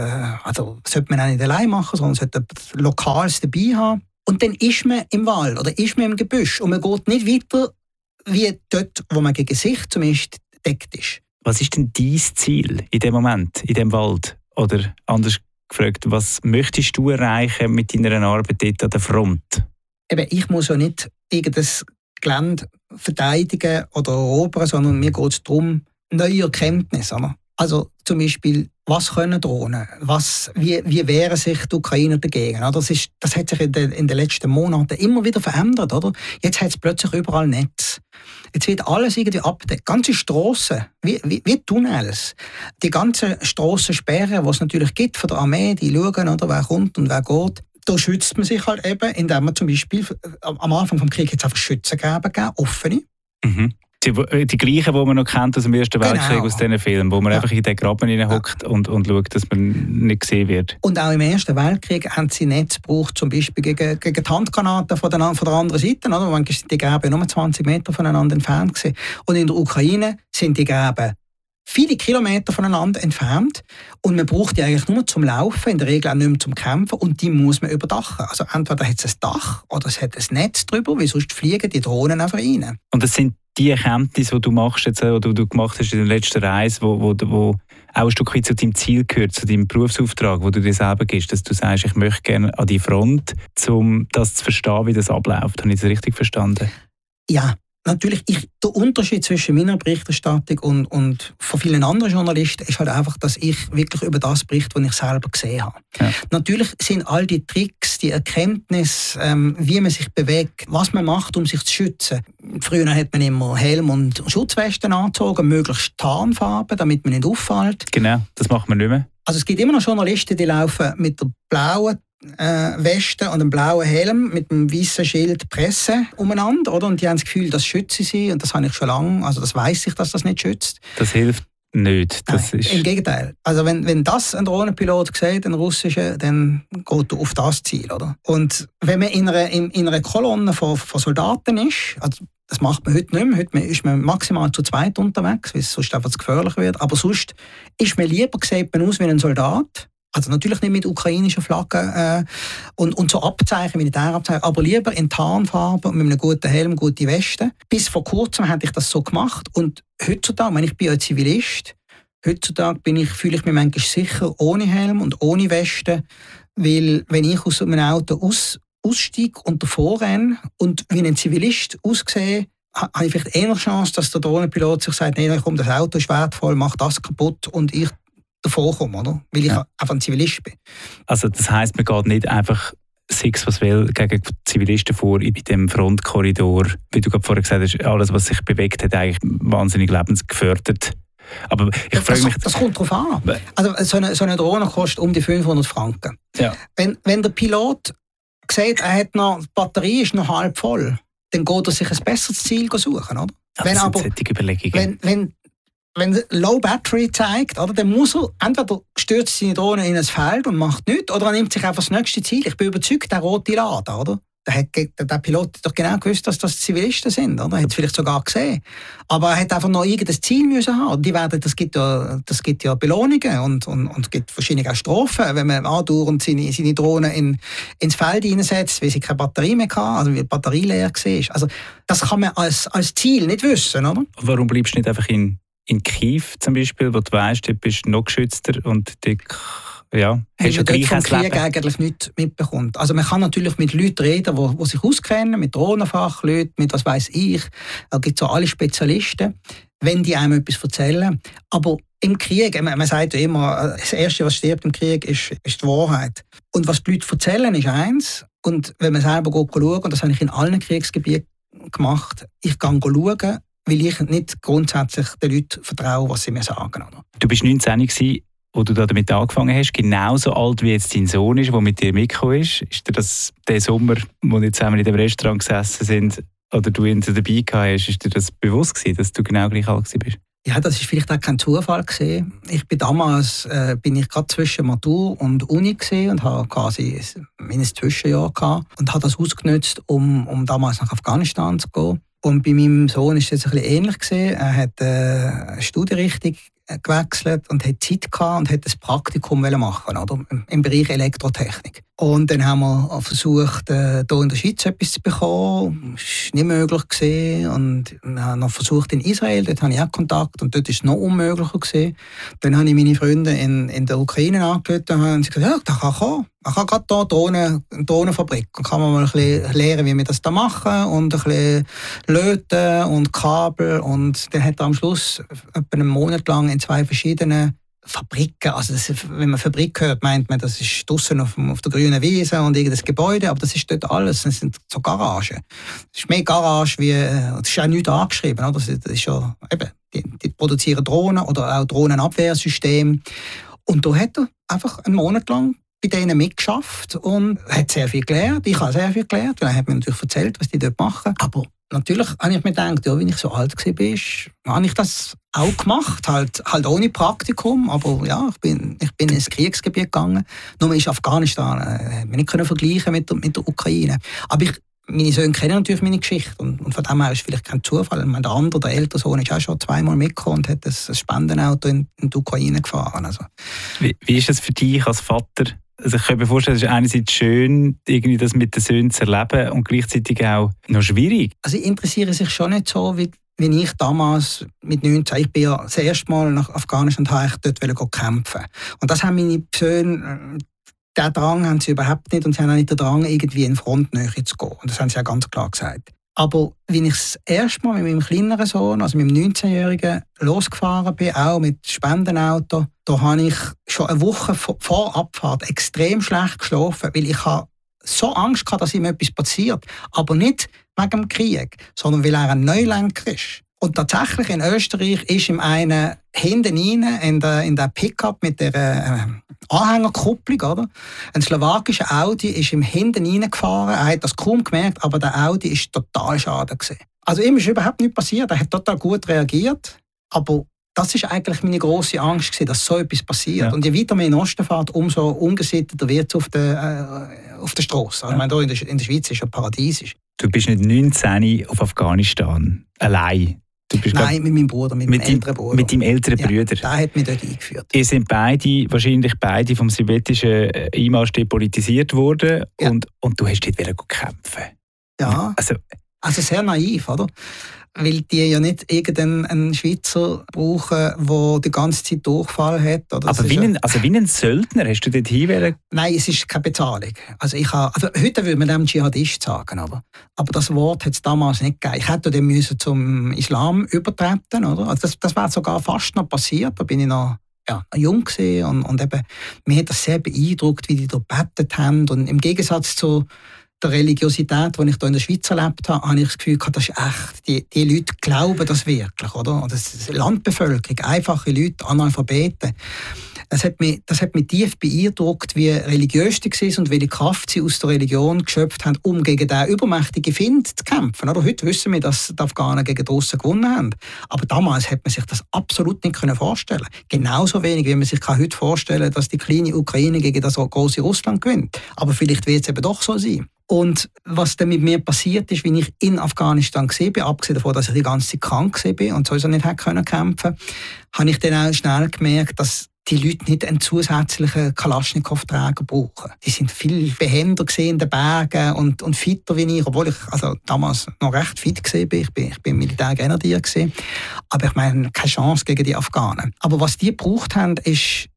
also sollte man auch nicht allein machen, sondern sollte etwas Lokales dabei haben. Und dann ist man im Wald oder ist man im Gebüsch und man geht nicht weiter, wie dort, wo man gegen sich zumindest deckt ist. Was ist denn dein Ziel in dem Moment, in dem Wald? Oder anders gefragt, was möchtest du erreichen mit deiner Arbeit dort an der Front? Eben, ich muss ja nicht irgendein Gelände verteidigen oder erobern, sondern mir geht es darum, neue Erkenntnisse. Also zum Beispiel, was können Drohnen? Was, wie, wie wehren sich die Ukrainer dagegen? Das, ist, das hat sich in den, in den letzten Monaten immer wieder verändert. Oder? Jetzt hat es plötzlich überall Netz. Jetzt wird alles irgendwie abgedeckt. Ganze Strassen, wie, wie, wie Tunnels. Die ganzen Strassensperren, die es natürlich gibt von der Armee, die schauen, oder, wer kommt und wer geht. Da schützt man sich halt eben, indem man zum Beispiel am Anfang des Krieges einfach Schützengräben gegeben, offene. Mhm. Die, die gleichen, die man noch kennt aus dem Ersten Weltkrieg, genau. Aus diesen Filmen, wo man ja. einfach in den Graben hineinhockt ja. und, und schaut, dass man nicht gesehen wird. Und auch im Ersten Weltkrieg haben sie Netz gebraucht, zum Beispiel gegen, gegen die Handgranaten von der, von der anderen Seite. Oder? Manchmal sind die Gräben nur zwanzig Meter voneinander entfernt gewesen. Und in der Ukraine sind die Gräben viele Kilometer voneinander entfernt und man braucht die eigentlich nur zum Laufen, in der Regel auch nicht mehr zum Kämpfen und die muss man überdachen. Also entweder hat es ein Dach oder es hat ein Netz drüber, weil sonst fliegen die Drohnen einfach rein. Und das sind die Erkenntnisse, die du machst jetzt, oder du gemacht hast in der letzten Reise, wo, wo, wo auch ein Stück weit zu deinem Ziel gehört, zu deinem Berufsauftrag, wo du dir selber gibst, dass du sagst, ich möchte gerne an die Front, um das zu verstehen, wie das abläuft. Habe ich das richtig verstanden? Ja. Natürlich, ich, der Unterschied zwischen meiner Berichterstattung und, und von vielen anderen Journalisten ist halt einfach, dass ich wirklich über das berichte, was ich selber gesehen habe. Ja. Natürlich sind all die Tricks, die Erkenntnisse, ähm, wie man sich bewegt, was man macht, um sich zu schützen. Früher hat man immer Helm und Schutzwesten angezogen, möglichst Tarnfarben, damit man nicht auffällt. Genau, das macht man nicht mehr. Also es gibt immer noch Journalisten, die laufen mit der blauen Äh, Weste und einem blauen Helm mit einem weißen Schild Presse umeinander, oder? Und die haben das Gefühl, das schütze sie und das habe ich schon lange, also das weiss ich, dass das nicht schützt. Das hilft nicht. Das Nein, ist im Gegenteil. Also wenn, wenn das ein Drohnenpilot sieht, ein russischer, dann geht er auf das Ziel, oder? Und wenn man in einer, in, in einer Kolonne von, von Soldaten ist, also das macht man heute nicht mehr, heute ist man maximal zu zweit unterwegs, weil es sonst einfach zu gefährlich wird, aber sonst ist man lieber, sieht man aus wie ein Soldat. Also natürlich nicht mit ukrainischen Flaggen äh, und, und so Abzeichen, Militärabzeichen, aber lieber in Tarnfarbe mit einem guten Helm, gute Weste. Bis vor kurzem hatte ich das so gemacht und heutzutage, ich, meine, ich bin ja ein Zivilist, heutzutage bin ich, fühle ich mich manchmal sicher ohne Helm und ohne Weste, weil wenn ich aus einem Auto aus, aussteige und davor renne und wie ein Zivilist aussehe, habe ich vielleicht eher Chance, dass der Drohnenpilot sich sagt, nein, komm, das Auto ist wertvoll, mach das kaputt und ich davor komme, oder? Weil ich ja. einfach ein Zivilist bin. Also das heisst, man geht nicht einfach sechs was will gegen Zivilisten vor in dem Frontkorridor, wie du gerade vorher gesagt hast, alles, was sich bewegt hat, eigentlich wahnsinnig lebensgefördert. Aber ich frage mich... Das kommt darauf an. Also so eine, so eine Drohne kostet um die fünfhundert Franken. Ja. Wenn, wenn der Pilot sieht, er hat noch, die Batterie ist noch halb voll, dann geht er sich ein besseres Ziel suchen, oder? Ja, wenn das aber, sind solche Überlegungen. Wenn, wenn, wenn Low Battery zeigt, oder, dann muss er, entweder stürzt seine Drohne in ein Feld und macht nichts, oder er nimmt sich einfach das nächste Ziel. Ich bin überzeugt, der rote Laden, oder? Der, hat, der, der Pilot hat doch genau gewusst, dass das Zivilisten sind, oder? Er hat es vielleicht sogar gesehen. Aber er hat einfach noch irgendein Ziel müssen haben. Die werden, das, gibt ja, das gibt ja Belohnungen und, und, und es gibt wahrscheinlich auch Strafen, wenn man andauernd seine, seine Drohne in, ins Feld einsetzt, weil sie keine Batterie mehr hatte, also weil die Batterie leer war. Also das kann man als, als Ziel nicht wissen, oder? Warum bleibst du nicht einfach in in Kiew zum Beispiel, wo du weißt, du bist noch geschützter und du ja, hast ja gleich ein Leben. Krieg eigentlich nichts mitbekommt. Also man kann natürlich mit Leuten reden, die, die sich auskennen, mit Drohnenfachleuten, mit was weiss ich. Da gibt es so alle Spezialisten. wenn die einem etwas erzählen. Aber im Krieg, man sagt ja immer, das Erste, was stirbt im Krieg, ist, ist die Wahrheit. Und was die Leute erzählen, ist eins. Und wenn man selber schaut, und das habe ich in allen Kriegsgebieten gemacht, ich gehe schauen, weil ich nicht grundsätzlich den Leuten vertraue, was sie mir sagen. Oder? Du warst neunzehn, als du damit angefangen hast, genauso alt wie jetzt dein Sohn ist, der mit dir mitgekommen ist. Ist dir das der Sommer, wo wir zusammen in dem Restaurant gesessen sind, oder du ihn dabei gehabt hast, ist dir das bewusst gewesen, dass du genau gleich alt warst? Ja, das ist vielleicht auch kein Zufall gewesen. Ich bin damals äh, bin ich gerade zwischen Matur und Uni gewesen und habe quasi ein Zwischenjahr gehabt und habe das ausgenutzt, um, um damals nach Afghanistan zu gehen. Und bei meinem Sohn ist es jetzt ein bisschen ähnlich gewesen. Er hat äh, eine Studienrichtung gewechselt und hat Zeit gehabt und hat ein Praktikum machen, oder? Im Bereich Elektrotechnik. Und dann haben wir versucht, äh, hier in der Schweiz etwas zu bekommen. Das war nicht möglich gewesen. Und wir haben noch versucht in Israel, dort habe ich auch Kontakt und dort war es noch unmöglicher gewesen. Dann habe ich meine Freunde in, in der Ukraine angerufen und haben gesagt, ja, der kann kommen. Man kann gerade hier Drohnen, eine Drohnenfabrik. Dann kann man mal ein bisschen lernen, wie wir das da machen und ein bisschen löten und Kabel. Und dann hat er am Schluss etwa einen Monat lang in zwei verschiedenen Fabriken, also das, wenn man Fabrik hört, meint man, das ist draussen auf, auf der grünen Wiese und irgendein Gebäude, aber das ist dort alles, das sind so Garagen. Das ist mehr Garage wie, das ist auch nichts angeschrieben, oder? Das ist ja, eben, die, die produzieren Drohnen oder auch Drohnenabwehrsysteme. Und da hat er einfach einen Monat lang bei denen mitgeschafft und hat sehr viel gelernt. Ich habe sehr viel gelernt, weil er hat mir natürlich erzählt, was die dort machen. Aber natürlich habe ich mir gedacht, ja, wenn ich so alt war, habe ich das auch gemacht, halt, halt ohne Praktikum. Aber ja, ich bin, ich bin ins Kriegsgebiet gegangen. Nur ist Afghanistan, äh, wir nicht können vergleichen mit der, mit der Ukraine. Aber ich, meine Söhne kennen natürlich meine Geschichte und, und von dem her ist es vielleicht kein Zufall. Ich meine, der andere, der ältere Sohn, ist auch schon zweimal mitgekommen und hat ein, ein Spendenauto in, in die Ukraine gefahren. Also. Wie, wie ist es für dich als Vater? Also ich kann mir vorstellen, es ist einerseits schön, irgendwie das mit den Söhnen zu erleben und gleichzeitig auch noch schwierig. Also ich interessiere sich schon nicht so, wie, wie ich damals mit neunzehn, ich bin ja das erste Mal nach Afghanistan und ich dort kämpfen. Und das haben meine Söhne, den Drang haben sie überhaupt nicht und sie haben auch nicht den Drang, irgendwie in Frontnähe zu gehen. Und das haben sie auch ganz klar gesagt. Aber wenn ich das erste Mal mit meinem kleineren Sohn, also mit dem neunzehnjährigen, losgefahren bin, auch mit Spendenauto, da habe ich schon eine Woche vor Abfahrt extrem schlecht geschlafen, weil ich habe so Angst hatte, dass ihm etwas passiert. Aber nicht wegen dem Krieg, sondern weil er ein Neulenker ist. Und tatsächlich in Österreich ist ihm einer hinten rein in der, in der Pickup mit der äh, Anhängerkupplung, oder? Ein slowakischer Audi ist ihm hinten reingefahren. Er hat das kaum gemerkt, aber der Audi ist total schade gewesen. Also ihm ist überhaupt nichts passiert. Er hat total gut reagiert. Aber das ist eigentlich meine grosse Angst gewesen, dass so etwas passiert. Ja. Und je weiter man in den Osten fährt, umso ungesitteter wird es auf der, äh, auf der Strasse. Also, ja. Ich meine, hier in der, in der Schweiz ist es ja paradiesisch. Du bist nicht neunzehn auf Afghanistan, allein. Du bist Nein, mit meinem Bruder, mit, mit meinem älteren Bruder. Mit deinem älteren ja, Bruder. Der hat mich dort eingeführt. Ihr sind beide, wahrscheinlich beide vom sowjetischen Einmarsch depolitisiert worden ja. und, und du hast dort wieder kämpfen. Ja, also, also sehr naiv, oder? Weil die ja nicht irgendeinen Schweizer brauchen, der die ganze Zeit Durchfall hat. Oder aber wie ein, also wie ein Söldner hast du dort hin? Nein, es ist keine Bezahlung. Also ich habe, also heute würde man dem Dschihadist sagen, aber, aber das Wort hat es damals nicht gegeben. Ich hätte dann müssen zum Islam übertreten, oder? Also das, das wäre sogar fast noch passiert. Da bin ich noch ja, jung gewesen und, und eben, mich hat das sehr beeindruckt, wie die da gebetet haben. Und im Gegensatz zu der Religiosität, die ich hier in der Schweiz erlebt habe, habe ich das Gefühl, das ist echt. Die, die Leute glauben das wirklich, oder? Das ist Landbevölkerung, einfache Leute, Analphabeten. Das hat mich, das hat mich tief beeindruckt, wie religiös die waren und welche Kraft sie aus der Religion geschöpft haben, um gegen diesen übermächtigen Find zu kämpfen. Oder? Heute wissen wir, dass die Afghanen gegen die Russen gewonnen haben. Aber damals hat man sich das absolut nicht vorstellen können. Genauso wenig, wie man sich heute vorstellen kann, dass die kleine Ukraine gegen das große Russland gewinnt. Aber vielleicht wird es eben doch so sein. Und was dann mit mir passiert ist, wie ich in Afghanistan war, abgesehen davon, dass ich die ganze Zeit krank war und sowieso nicht kämpfen konnte, habe ich dann auch schnell gemerkt, dass die Leute nicht einen zusätzlichen Kalaschnikow-Träger brauchen. Die sind viel behender in den Bergen und, und fitter wie ich, obwohl ich also damals noch recht fit war. Ich bin, ich bin Militärgrenadier. Aber ich meine, keine Chance gegen die Afghanen. Aber was die gebraucht haben, ist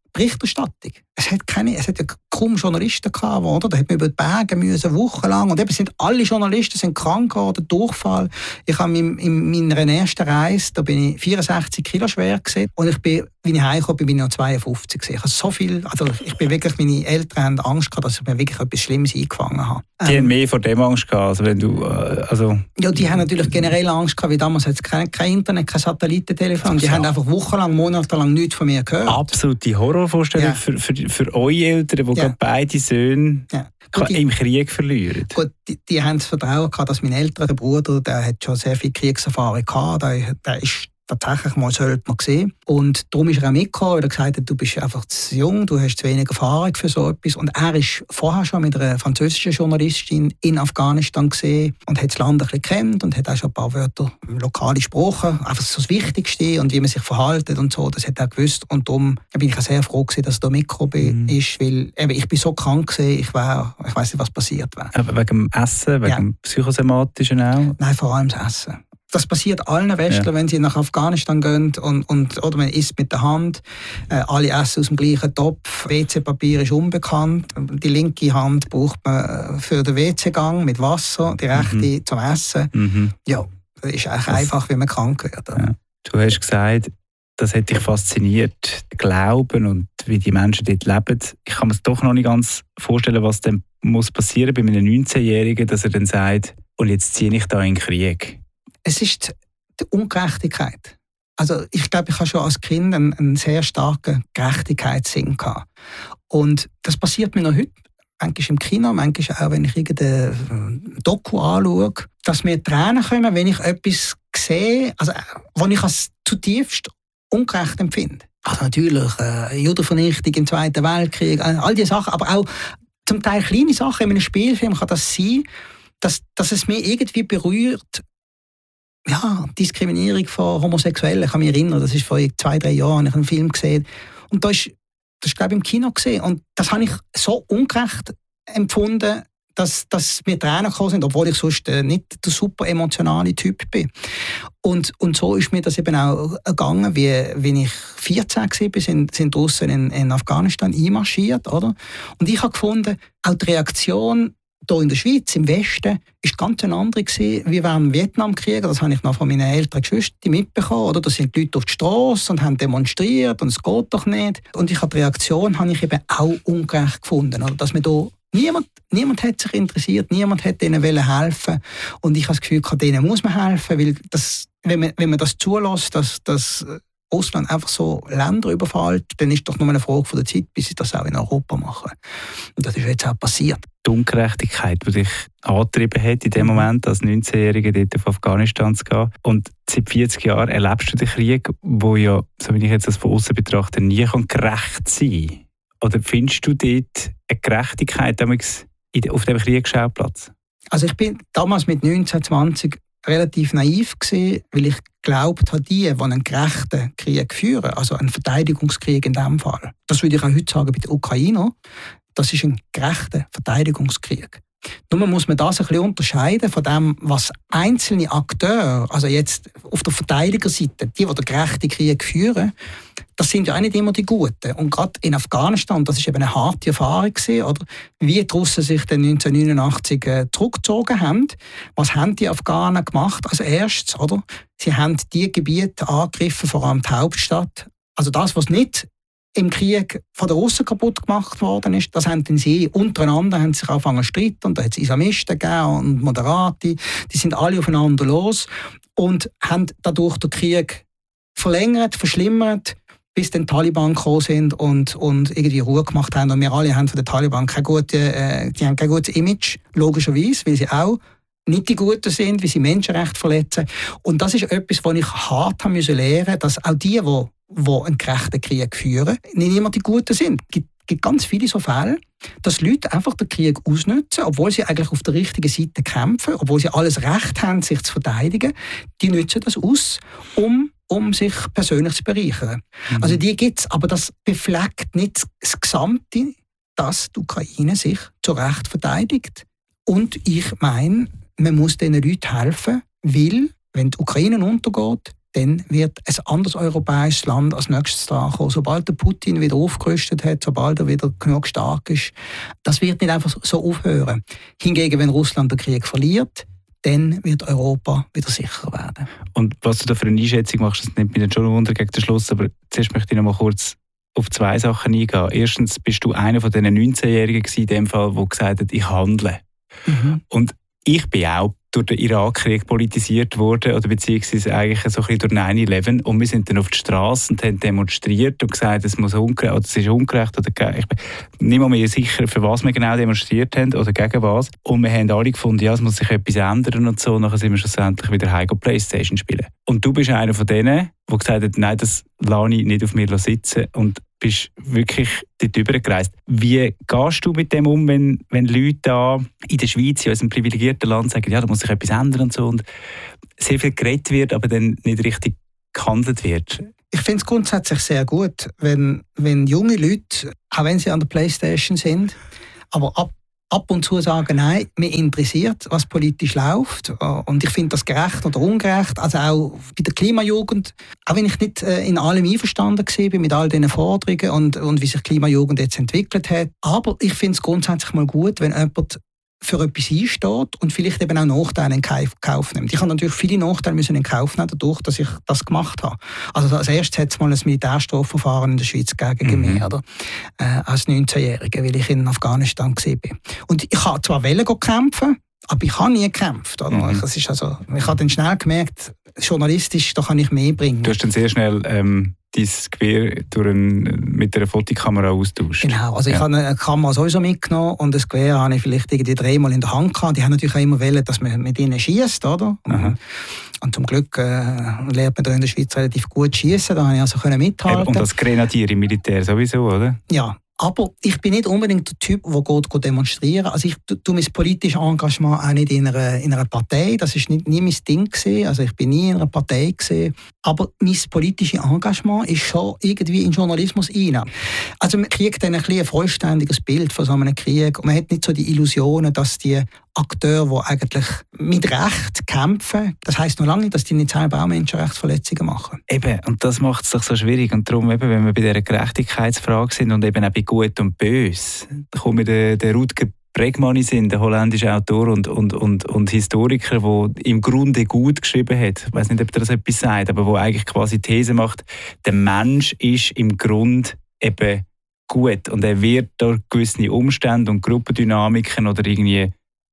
Berichterstattung. Es hat, keine, es hat ja kaum Journalisten gehabt, oder? Da hat man über die Berge müssen, wochenlang. Und eben sind alle Journalisten sind krank geworden, Durchfall. Ich habe in, in meiner ersten Reise, da bin ich vierundsechzig Kilo schwer gewesen. Und ich bin, wie ich heimgekommen bin, bin ich noch zweiundfünfzig gewesen. Ich habe so viel, also ich bin wirklich, meine Eltern haben Angst gehabt, dass ich mir wirklich etwas Schlimmes eingefangen habe. Die ähm, haben mehr vor dem Angst gehabt, also wenn du, also... Ja, die haben natürlich generell Angst gehabt, weil damals hat es kein, kein Internet, kein Satellitentelefon. Die haben einfach wochenlang, monatelang nichts von mir gehört. Absolute Horrorvorstellung ja. für, für, für eure Eltern, die ja. gerade beide Söhne ja. die, im Krieg verlieren. Gut, die, die haben das Vertrauen gehabt, dass mein älterer Bruder, der hat schon sehr viel Kriegserfahrung gehabt, der, der ist tatsächlich mal Söldner gesehen. Und darum ist er auch mitgekommen, weil er gesagt hat, du bist einfach zu jung, du hast zu wenig Erfahrung für so etwas. Und er ist vorher schon mit einer französischen Journalistin in Afghanistan gesehen und hat das Land ein bisschen kennt und hat auch schon ein paar Wörter lokal gesprochen. Einfach so das Wichtigste und wie man sich verhält und so, das hat er gewusst. Und darum bin ich auch sehr froh gewesen, dass er da mitgekommen mhm. ist, weil eben, ich bin so krank gewesen, ich, wär, ich weiss nicht, was passiert wäre. Aber wegen dem Essen, wegen ja. dem Psychosomatischen auch? Nein, vor allem das Essen. Das passiert allen Westlern, ja. wenn sie nach Afghanistan gehen und, und, oder man isst mit der Hand. Äh, alle essen aus dem gleichen Topf. W C-Papier ist unbekannt. Die linke Hand braucht man für den W C-Gang mit Wasser, die rechte mhm. zum Essen. Mhm. Ja, das ist eigentlich das, einfach, wie man krank wird. Ja. Du hast gesagt, das hat dich fasziniert, der Glauben und wie die Menschen dort leben. Ich kann mir es doch noch nicht ganz vorstellen, was dann muss passieren bei einem neunzehnjährigen, dass er dann sagt, und jetzt ziehe ich da in den Krieg. Es ist die Ungerechtigkeit. Also ich glaube, ich habe schon als Kind einen, einen sehr starken Gerechtigkeitssinn gehabt. Und das passiert mir noch heute, manchmal im Kino, manchmal auch, wenn ich irgendeine Doku anschaue, dass mir Tränen kommen, wenn ich etwas sehe, also, was ich als zutiefst ungerecht empfinde. Also natürlich äh, Judenvernichtung im Zweiten Weltkrieg, all diese Sachen, aber auch zum Teil kleine Sachen in einem Spielfilm kann das sein, dass, dass es mich irgendwie berührt. Ja, Diskriminierung von Homosexuellen, ich kann mich erinnern, das ist vor zwei, drei Jahren, ich habe einen Film gesehen. Und da ist, das ist, glaube ich, im Kino gesehen. Und das habe ich so ungerecht empfunden, dass, dass mir Tränen gekommen sind, obwohl ich sonst nicht der super emotionale Typ bin. Und, und so ist mir das eben auch gegangen, wie, wie ich vierzehn war, sind, sind Russen in, in Afghanistan einmarschiert. Oder? Und ich habe gefunden, auch die Reaktion hier in der Schweiz, im Westen, ist ganz eine andere gewesen, wie während dem Vietnamkrieg. Das habe ich noch von meinen älteren Geschwistern mitbekommen. Oder? Da sind die Leute auf die Straße und haben demonstriert und es geht doch nicht. Und ich habe die Reaktion habe ich eben auch ungerecht gefunden. Oder? Dass man da niemand, niemand hat sich interessiert, niemand hat ihnen helfen. Und ich habe das Gefühl, denen muss man helfen, weil das, wenn, man, wenn man das zulässt, dass, dass Russland einfach so Länder überfällt, dann ist doch nur eine Frage von der Zeit, bis sie das auch in Europa machen. Und das ist jetzt auch passiert. Die Ungerechtigkeit, die dich angetrieben hat, in dem Moment als neunzehnjähriger dort auf Afghanistan zu gehen. Und seit vierzig Jahren erlebst du den Krieg, wo ja, so wie ich jetzt das von außen betrachte, nie gerecht sein kann. Oder findest du dort eine Gerechtigkeit auf dem Kriegsschauplatz? Also ich bin damals mit neunzehn, zwanzig relativ naiv gewesen, weil ich glaubt habe, die, die einen gerechten Krieg führen, also einen Verteidigungskrieg in diesem Fall, das würde ich auch heute sagen bei den Ukrainern, das ist ein gerechter Verteidigungskrieg. Nur muss man das ein bisschen unterscheiden von dem, was einzelne Akteure, also jetzt auf der Verteidigerseite, die, die den gerechten Krieg führen, das sind ja auch nicht immer die Guten. Und gerade in Afghanistan, das war eben eine harte Erfahrung gewesen, oder? Wie die Russen sich dann neunzehnhundertneunundachtzig äh, zurückgezogen haben. Was haben die Afghanen gemacht als erstes? Oder? Sie haben die Gebiete angegriffen, vor allem die Hauptstadt. Also das, was nicht im Krieg von den Russen kaputt gemacht worden ist, das haben sie untereinander haben sich angefangen zu streiten. Und da hat es Islamisten gegeben und Moderate. Die sind alle aufeinander los und haben dadurch den Krieg verlängert, verschlimmert, bis dann die Taliban gekommen sind und, und irgendwie Ruhe gemacht haben. Und wir alle haben von den Taliban kein gutes, äh, die haben kein gutes Image, logischerweise, weil sie auch nicht die Guten sind, wie sie Menschenrechte verletzen. Und das ist etwas, was ich hart haben müssen lernen, dass auch die, die, die einen gerechten Krieg führen, nicht immer die Guten sind. Es gibt, gibt ganz viele so Fälle, dass Leute einfach den Krieg ausnutzen, obwohl sie eigentlich auf der richtigen Seite kämpfen, obwohl sie alles Recht haben, sich zu verteidigen. Die nutzen das aus, um um sich persönlich zu bereichern. Mhm. Also die gibt es, aber das befleckt nicht das Gesamte, dass die Ukraine sich zu Recht verteidigt. Und ich meine, man muss diesen Leuten helfen, weil, wenn die Ukraine untergeht, dann wird ein anderes europäisches Land als nächstes dran kommen. Sobald der Putin wieder aufgerüstet hat, sobald er wieder genug stark ist, das wird nicht einfach so aufhören. Hingegen, wenn Russland den Krieg verliert, dann wird Europa wieder sicherer werden. Und was du da für eine Einschätzung machst, das nimmt mich dann schon ein Wunder gegen den Schluss, aber zuerst möchte ich noch mal kurz auf zwei Sachen eingehen. Erstens bist du einer von diesen neunzehnjährigen in dem Fall, der gesagt hat, ich handle. Mhm. Und ich bin auch durch den Irakkrieg politisiert worden, oder beziehungsweise eigentlich so ein bisschen durch neun elf. Und wir sind dann auf die Straße und haben demonstriert und gesagt, es muss ungerecht, oder es ist ungerecht. Oder ich bin nicht mal mehr sicher, für was wir genau demonstriert haben oder gegen was. Und wir haben alle gefunden, ja, es muss sich etwas ändern und so. Und dann sind wir schlussendlich wieder heim und Playstation spielen. Und du bist einer von denen, der gesagt hat, nein, das lasse ich nicht auf mir sitzen. Und bist wirklich dort rübergereist. Wie gehst du mit dem um, wenn, wenn Leute da in der Schweiz, in unserem privilegierten Land, sagen, ja, da muss sich etwas ändern und so, und sehr viel geredet wird, aber dann nicht richtig gehandelt wird? Ich finde es grundsätzlich sehr gut, wenn, wenn junge Leute, auch wenn sie an der Playstation sind, aber ab ab und zu sagen, nein, mich interessiert, was politisch läuft. Und ich finde das gerecht oder ungerecht. Also auch bei der Klimajugend, auch wenn ich nicht in allem einverstanden war mit all diesen Forderungen und, und wie sich die Klimajugend jetzt entwickelt hat. Aber ich finde es grundsätzlich mal gut, wenn jemand für etwas einsteht und vielleicht eben auch Nachteile in Kauf nimmt. Ich habe natürlich viele Nachteile müssen in Kauf nehmen, dadurch, dass ich das gemacht habe. Also als erstes hat es mal ein Militärstrafverfahren in der Schweiz gegen mich, mhm. oder? Äh, als neunzehnjähriger, weil ich in Afghanistan war. Und ich habe zwar wollen kämpfen, aber ich habe nie gekämpft. Oder? Mhm. Ich, ist also, ich habe dann schnell gemerkt, journalistisch, da kann ich mehr bringen. Du hast dann sehr schnell ähm, dein Gewehr durch ein, mit einer Fotokamera austauscht. Genau, also ja. Ich habe eine Kamera sowieso mitgenommen und das Gewehr habe ich vielleicht irgendwie dreimal in der Hand gehabt. Die haben natürlich auch immer wollen, dass man mit ihnen schießt, oder? Und, und zum Glück äh, lernt man da in der Schweiz relativ gut schießen, da habe ich also können mithalten. Und als Grenadier im Militär sowieso, oder? Ja. Aber ich bin nicht unbedingt der Typ, der geht, geht demonstrieren. Also ich tue mein politisches Engagement auch nicht in einer, in einer Partei. Das war nie mein Ding gewesen. Also ich bin nie in einer Partei gewesen. Aber mein politisches Engagement ist schon irgendwie in Journalismus rein. Also man kriegt dann ein, ein vollständiges Bild von so einem Krieg. Und man hat nicht so die Illusionen, dass die Akteure, die eigentlich mit Recht kämpfen, das heisst noch lange nicht, dass die nicht selber auch Menschenrechtsverletzungen machen. Eben, und das macht es doch so schwierig. Und darum, eben, wenn wir bei dieser Gerechtigkeitsfrage sind und eben auch bei Gut und Böse, da kommt mir der, der Rutger Bregmann in Sinn, der holländische Autor und, und, und, und Historiker, der im Grunde gut geschrieben hat. Ich weiß nicht, ob er das etwas sagt, aber der eigentlich quasi die These macht, der Mensch ist im Grunde eben gut und er wird durch gewisse Umstände und Gruppendynamiken oder irgendwie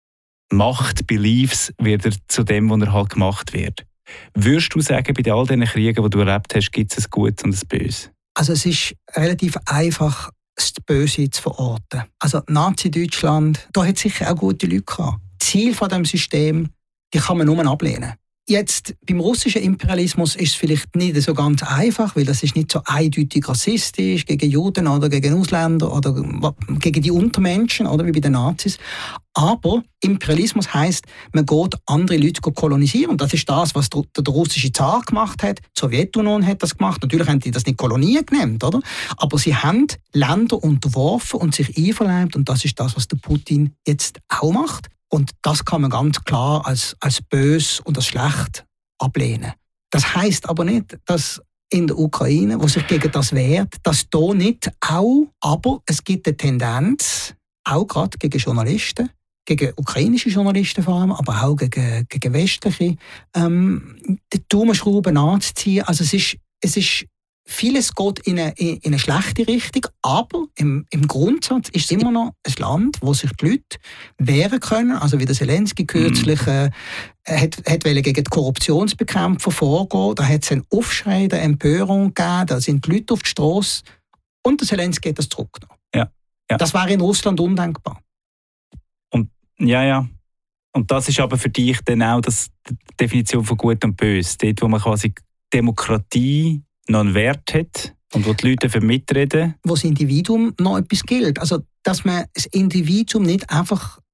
Macht, Beliefs, wird er zu dem, was er halt gemacht wird. Würdest du sagen, bei all diesen Kriegen, die du erlebt hast, gibt es ein Gutes und ein Böses? Also es ist relativ einfach, das Böse zu verorten. Also Nazi-Deutschland, da hat sicher auch gute Leute gehabt. Das Ziel von diesem System, die kann man nur ablehnen. Jetzt, beim russischen Imperialismus ist es vielleicht nicht so ganz einfach, weil das ist nicht so eindeutig rassistisch gegen Juden oder gegen Ausländer oder gegen die Untermenschen, oder wie bei den Nazis. Aber Imperialismus heisst, man geht andere Leute kolonisieren. Und das ist das, was der, der russische Zar gemacht hat. Die Sowjetunion hat das gemacht. Natürlich haben die das nicht Kolonien genannt, oder? Aber sie haben Länder unterworfen und sich einverleibt. Und das ist das, was der Putin jetzt auch macht. Und das kann man ganz klar als, als böse und als schlecht ablehnen. Das heisst aber nicht, dass in der Ukraine, wo sich gegen das wehrt, dass da nicht auch, aber es gibt eine Tendenz, auch gerade gegen Journalisten, gegen ukrainische Journalisten vor allem, aber auch gegen, gegen westliche, ähm, die Daumenschrauben anzuziehen. Also es ist, es ist vieles geht in eine, in eine schlechte Richtung, aber im, im Grundsatz ist es immer noch ein Land, wo sich die Leute wehren können. Also wie der Zelensky kürzlich äh, hat, hat gegen die Korruptionsbekämpfer vorgehen. Da hat es einen Aufschrei, eine Empörung gegeben, da sind die Leute auf die Strasse und der Zelensky hat das zurückgenommen. Ja, ja. Das wäre in Russland undenkbar. Und, ja, ja. Und das ist aber für dich dann auch das, die Definition von Gut und Böse. Dort, wo man quasi Demokratie noch einen Wert hat und wo die Leute dafür mitreden. Wo das Individuum noch etwas gilt. Also, dass man das Individuum nicht einfach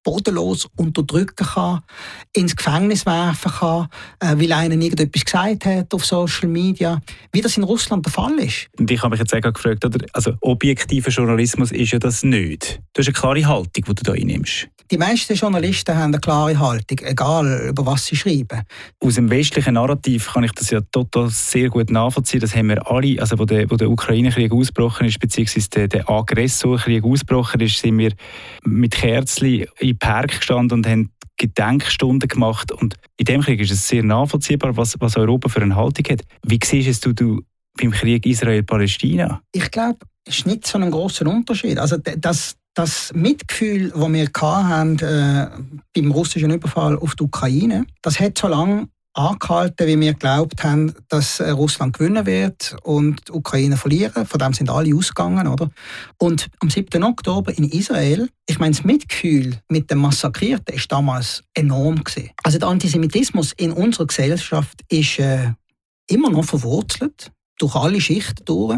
bodenlos unterdrücken kann, ins Gefängnis werfen kann, äh, weil einer irgendetwas gesagt hat auf Social Media, wie das in Russland der Fall ist. Und ich habe mich jetzt auch gefragt, oder? Also objektiver Journalismus ist ja das nicht. Du hast eine klare Haltung, die du da einnimmst. Die meisten Journalisten haben eine klare Haltung, egal über was sie schreiben. Aus dem westlichen Narrativ kann ich das ja total sehr gut nachvollziehen. Das haben wir alle, also wo der, wo der Ukraine-Krieg ausgebrochen ist, beziehungsweise der, der Aggressorkrieg ausgebrochen ist, sind wir mit Kerzen im Park gestanden und haben Gedenkstunden gemacht. Und in dem Krieg ist es sehr nachvollziehbar, was, was Europa für eine Haltung hat. Wie siehst du, du beim Krieg Israel-Palästina? Ich glaube, es ist nicht so ein grosser Unterschied. Also das Das Mitgefühl, das wir hatten, äh, beim russischen Überfall auf die Ukraine, das hat so lange angehalten, wie wir geglaubt haben, dass Russland gewinnen wird und die Ukraine verlieren. Von dem sind alle ausgegangen. Oder? Und am siebten Oktober in Israel, ich meine, das Mitgefühl mit dem Massakrierten war damals enorm gewesen. Also der Antisemitismus in unserer Gesellschaft ist äh, immer noch verwurzelt, durch alle Schichten durch.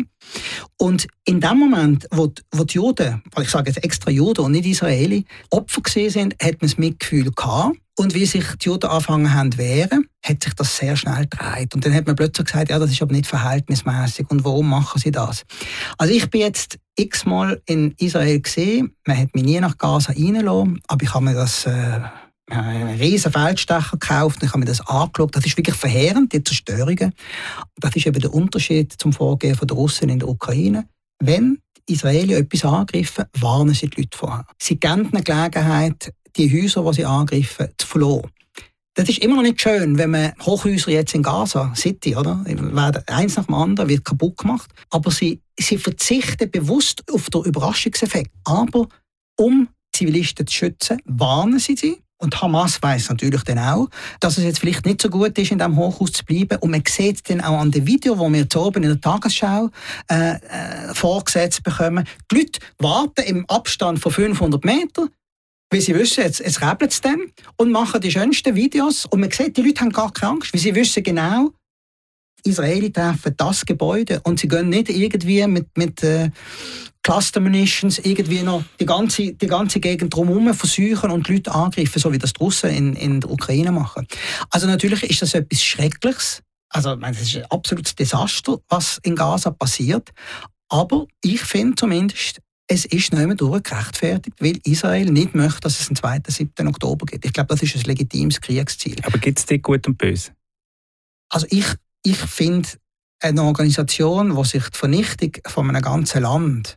Und in dem Moment, wo die, wo die Juden, ich sage jetzt extra Juden und nicht Israeli, Opfer gesehen sind, hat man das Mitgefühl gehabt. Und wie sich die Juden angefangen haben zu wehren, hat sich das sehr schnell gedreht. Und dann hat man plötzlich gesagt, ja, das ist aber nicht verhältnismäßig. Und warum machen sie das? Also ich bin jetzt x-mal in Israel gesehen. Man hat mich nie nach Gaza reingelassen, aber ich habe mir das äh, einen riesen Feldstecher gekauft und ich habe mir das angeschaut. Das ist wirklich verheerend, die Zerstörungen. Das ist eben der Unterschied zum Vorgehen der Russen in der Ukraine. Wenn die Israelis etwas angreifen, warnen sie die Leute vorher. Sie geben eine Gelegenheit, die Häuser, die sie angreifen, zu verlieren. Das ist immer noch nicht schön, wenn man Hochhäuser jetzt in Gaza City, oder? Eins nach dem anderen wird kaputt gemacht. Aber sie, sie verzichten bewusst auf den Überraschungseffekt. Aber um Zivilisten zu schützen, warnen sie sie. Und Hamas weiss natürlich dann auch, dass es jetzt vielleicht nicht so gut ist, in diesem Hochhaus zu bleiben. Und man sieht es dann auch an dem Video, das wir jetzt oben in der Tagesschau äh, äh, vorgesetzt bekommen. Die Leute warten im Abstand von fünfhundert Metern, weil sie wissen, jetzt, jetzt rebelt es dann, und machen die schönsten Videos. Und man sieht, die Leute haben gar keine Angst, weil sie wissen genau, Israeli treffen das Gebäude und sie gehen nicht irgendwie mit, mit äh, Cluster Munitions irgendwie noch die ganze, die ganze Gegend drumherum versuchen und die Leute angreifen, so wie das die Russen in, in der Ukraine machen. Also natürlich ist das etwas Schreckliches. Also, ich meine, das ist ein absolutes Desaster, was in Gaza passiert. Aber ich finde zumindest, es ist nicht mehr durchgerechtfertigt, weil Israel nicht möchte, dass es einen zweiten siebten Oktober gibt. Ich glaube, das ist ein legitimes Kriegsziel. Aber gibt es dort Gut und Böse? Also ich, ich finde, eine Organisation, die sich die Vernichtung von einem ganzen Land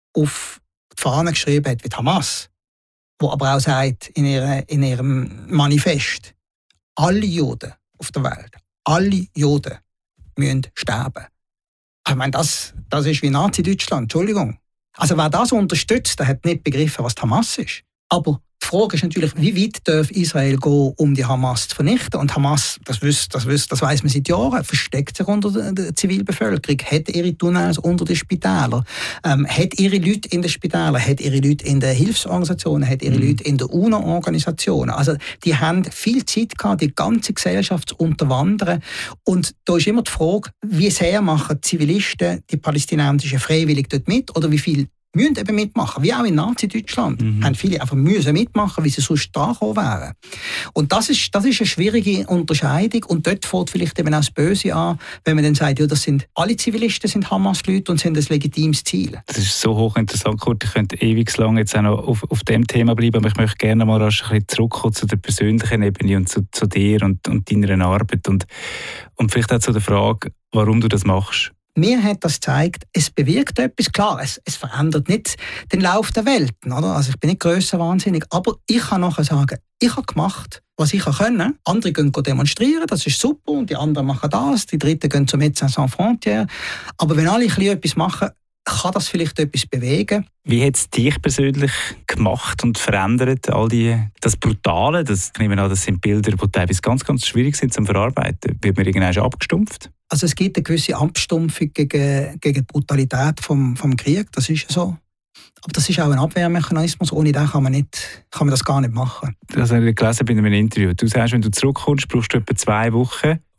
auf die Fahne geschrieben hat, wie die Hamas, die aber auch sagt in, ihre, in ihrem Manifest, alle Juden auf der Welt, alle Juden müssen sterben. Ich meine, das, das ist wie Nazi-Deutschland, Entschuldigung. Also wer das unterstützt, der hat nicht begriffen, was die Hamas ist. Aber die Frage ist natürlich, wie weit darf Israel gehen, um die Hamas zu vernichten? Und Hamas, das, weiss, das, weiss, das weiss man seit Jahren, versteckt sich unter der Zivilbevölkerung, hat ihre Tunnels unter den Spitälern, ähm, hat ihre Leute in den Spitälern, hat ihre Leute in den Hilfsorganisationen, hat ihre mhm. Leute in den U N O-Organisationen. Also die haben viel Zeit gehabt, die ganze Gesellschaft zu unterwandern. Und da ist immer die Frage, wie sehr machen die Zivilisten, die Palästinensischen, freiwillig dort mit oder wie viel müssen eben mitmachen. Wie auch in Nazi-Deutschland mhm. haben viele einfach müssen mitmachen, wie sie sonst da gekommen wären. Und das ist, das ist eine schwierige Unterscheidung. Und dort fängt vielleicht eben auch das Böse an, wenn man dann sagt, ja, das sind, alle Zivilisten sind Hamas-Leute und sind ein legitimes Ziel. Das ist so hochinteressant, Kurt. Ich könnte ewig lang jetzt auch noch auf, auf dem Thema bleiben, aber ich möchte gerne mal rasch ein bisschen zurückkommen zu der persönlichen Ebene und zu, zu dir und, und deiner Arbeit und, und vielleicht auch zu der Frage, warum du das machst. Mir hat das gezeigt, es bewirkt etwas. Klar, es, es verändert nicht den Lauf der Welt. Oder? Also ich bin nicht grössenwahnsinnig, aber ich kann nachher sagen, ich habe gemacht, was ich können. Andere gehen demonstrieren, das ist super, und die anderen machen das, die Dritten gehen zum Médecins Sans Frontières. Aber wenn alle ein bisschen etwas machen, kann das vielleicht etwas bewegen. Wie hat es dich persönlich gemacht und verändert? All die, das Brutale, das, ich nehme an, das sind Bilder, die teilweise ganz, ganz schwierig sind zum Verarbeiten. Wird man irgendwann schon abgestumpft? Also es gibt eine gewisse Abstumpfung gegen, gegen die Brutalität vom, vom Krieg, das ist so. Aber das ist auch ein Abwehrmechanismus, ohne den kann man, nicht, kann man das gar nicht machen. Das habe ich gelesen bei einem Interview. Du sagst, wenn du zurückkommst, brauchst du etwa zwei Wochen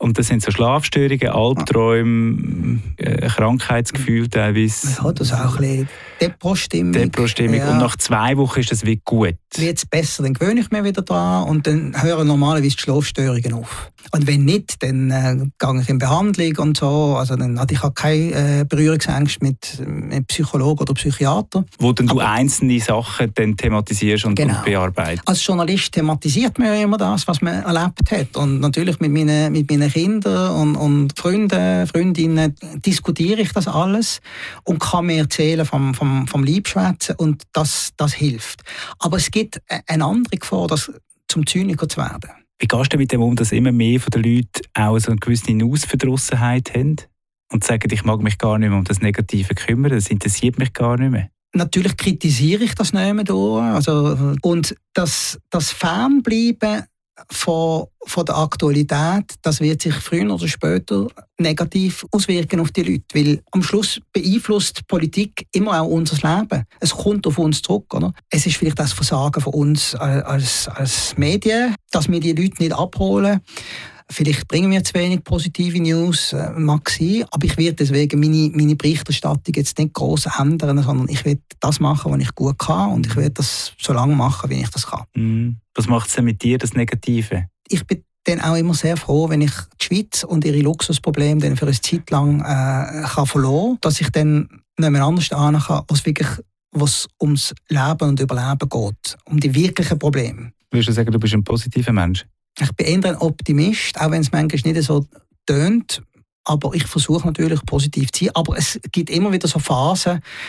Und das sind so Schlafstörungen, Albträume, äh, Krankheitsgefühl teilweise. Ja, das ist auch ein bisschen Depro-Stimmung. Depro-Stimmung. Ja. Und nach zwei Wochen ist das wieder gut. Wird es besser, dann gewöhne ich mich wieder dran und dann hören normalerweise die Schlafstörungen auf. Und wenn nicht, dann äh, gehe ich in Behandlung und so. Also dann hatte ich keine äh, Berührungsängste mit, mit Psychologen oder Psychiater. Wo dann du Aber, einzelne Sachen dann thematisierst und, genau. und bearbeitest. Als Journalist thematisiert man ja immer das, was man erlebt hat. Und natürlich mit meinen, mit meinen Kindern und, und Freunden, Freundinnen diskutiere ich das alles und kann mir erzählen vom, vom, vom Liebschwätzen und das, das hilft. Aber es gibt eine andere Gefahr, das zum Zyniker zu werden. Wie gehst du mit dem um, dass immer mehr von den Leuten auch so eine gewisse Ausverdrossenheit haben und sagen, ich mag mich gar nicht mehr um das Negative kümmern, das interessiert mich gar nicht mehr? Natürlich kritisiere ich das nicht mehr durch. Also, und das, das Fernbleiben von, von der Aktualität, das wird sich früher oder später negativ auswirken auf die Leute. Weil am Schluss beeinflusst Politik immer auch unser Leben. Es kommt auf uns zurück. Oder? Es ist vielleicht das Versagen von uns als, als Medien, dass wir die Leute nicht abholen. Vielleicht bringen wir zu wenig positive News, äh, mag sein, aber ich werde deswegen meine, meine Berichterstattung jetzt nicht gross ändern, sondern ich werde das machen, was ich gut kann und ich werde das so lange machen, wie ich das kann. Mm. Was macht es denn mit dir, das Negative? Ich bin dann auch immer sehr froh, wenn ich die Schweiz und ihre Luxusprobleme dann für eine Zeit lang äh, kann verlassen, dass ich dann nicht mehr anders hin kann, als wirklich, was ums Leben und Überleben geht, um die wirklichen Probleme. Würdest du sagen, du bist ein positiver Mensch? Ich bin eher ein Optimist, auch wenn es manchmal nicht so tönt. Aber ich versuche natürlich positiv zu sein. Aber es gibt immer wieder so Phasen,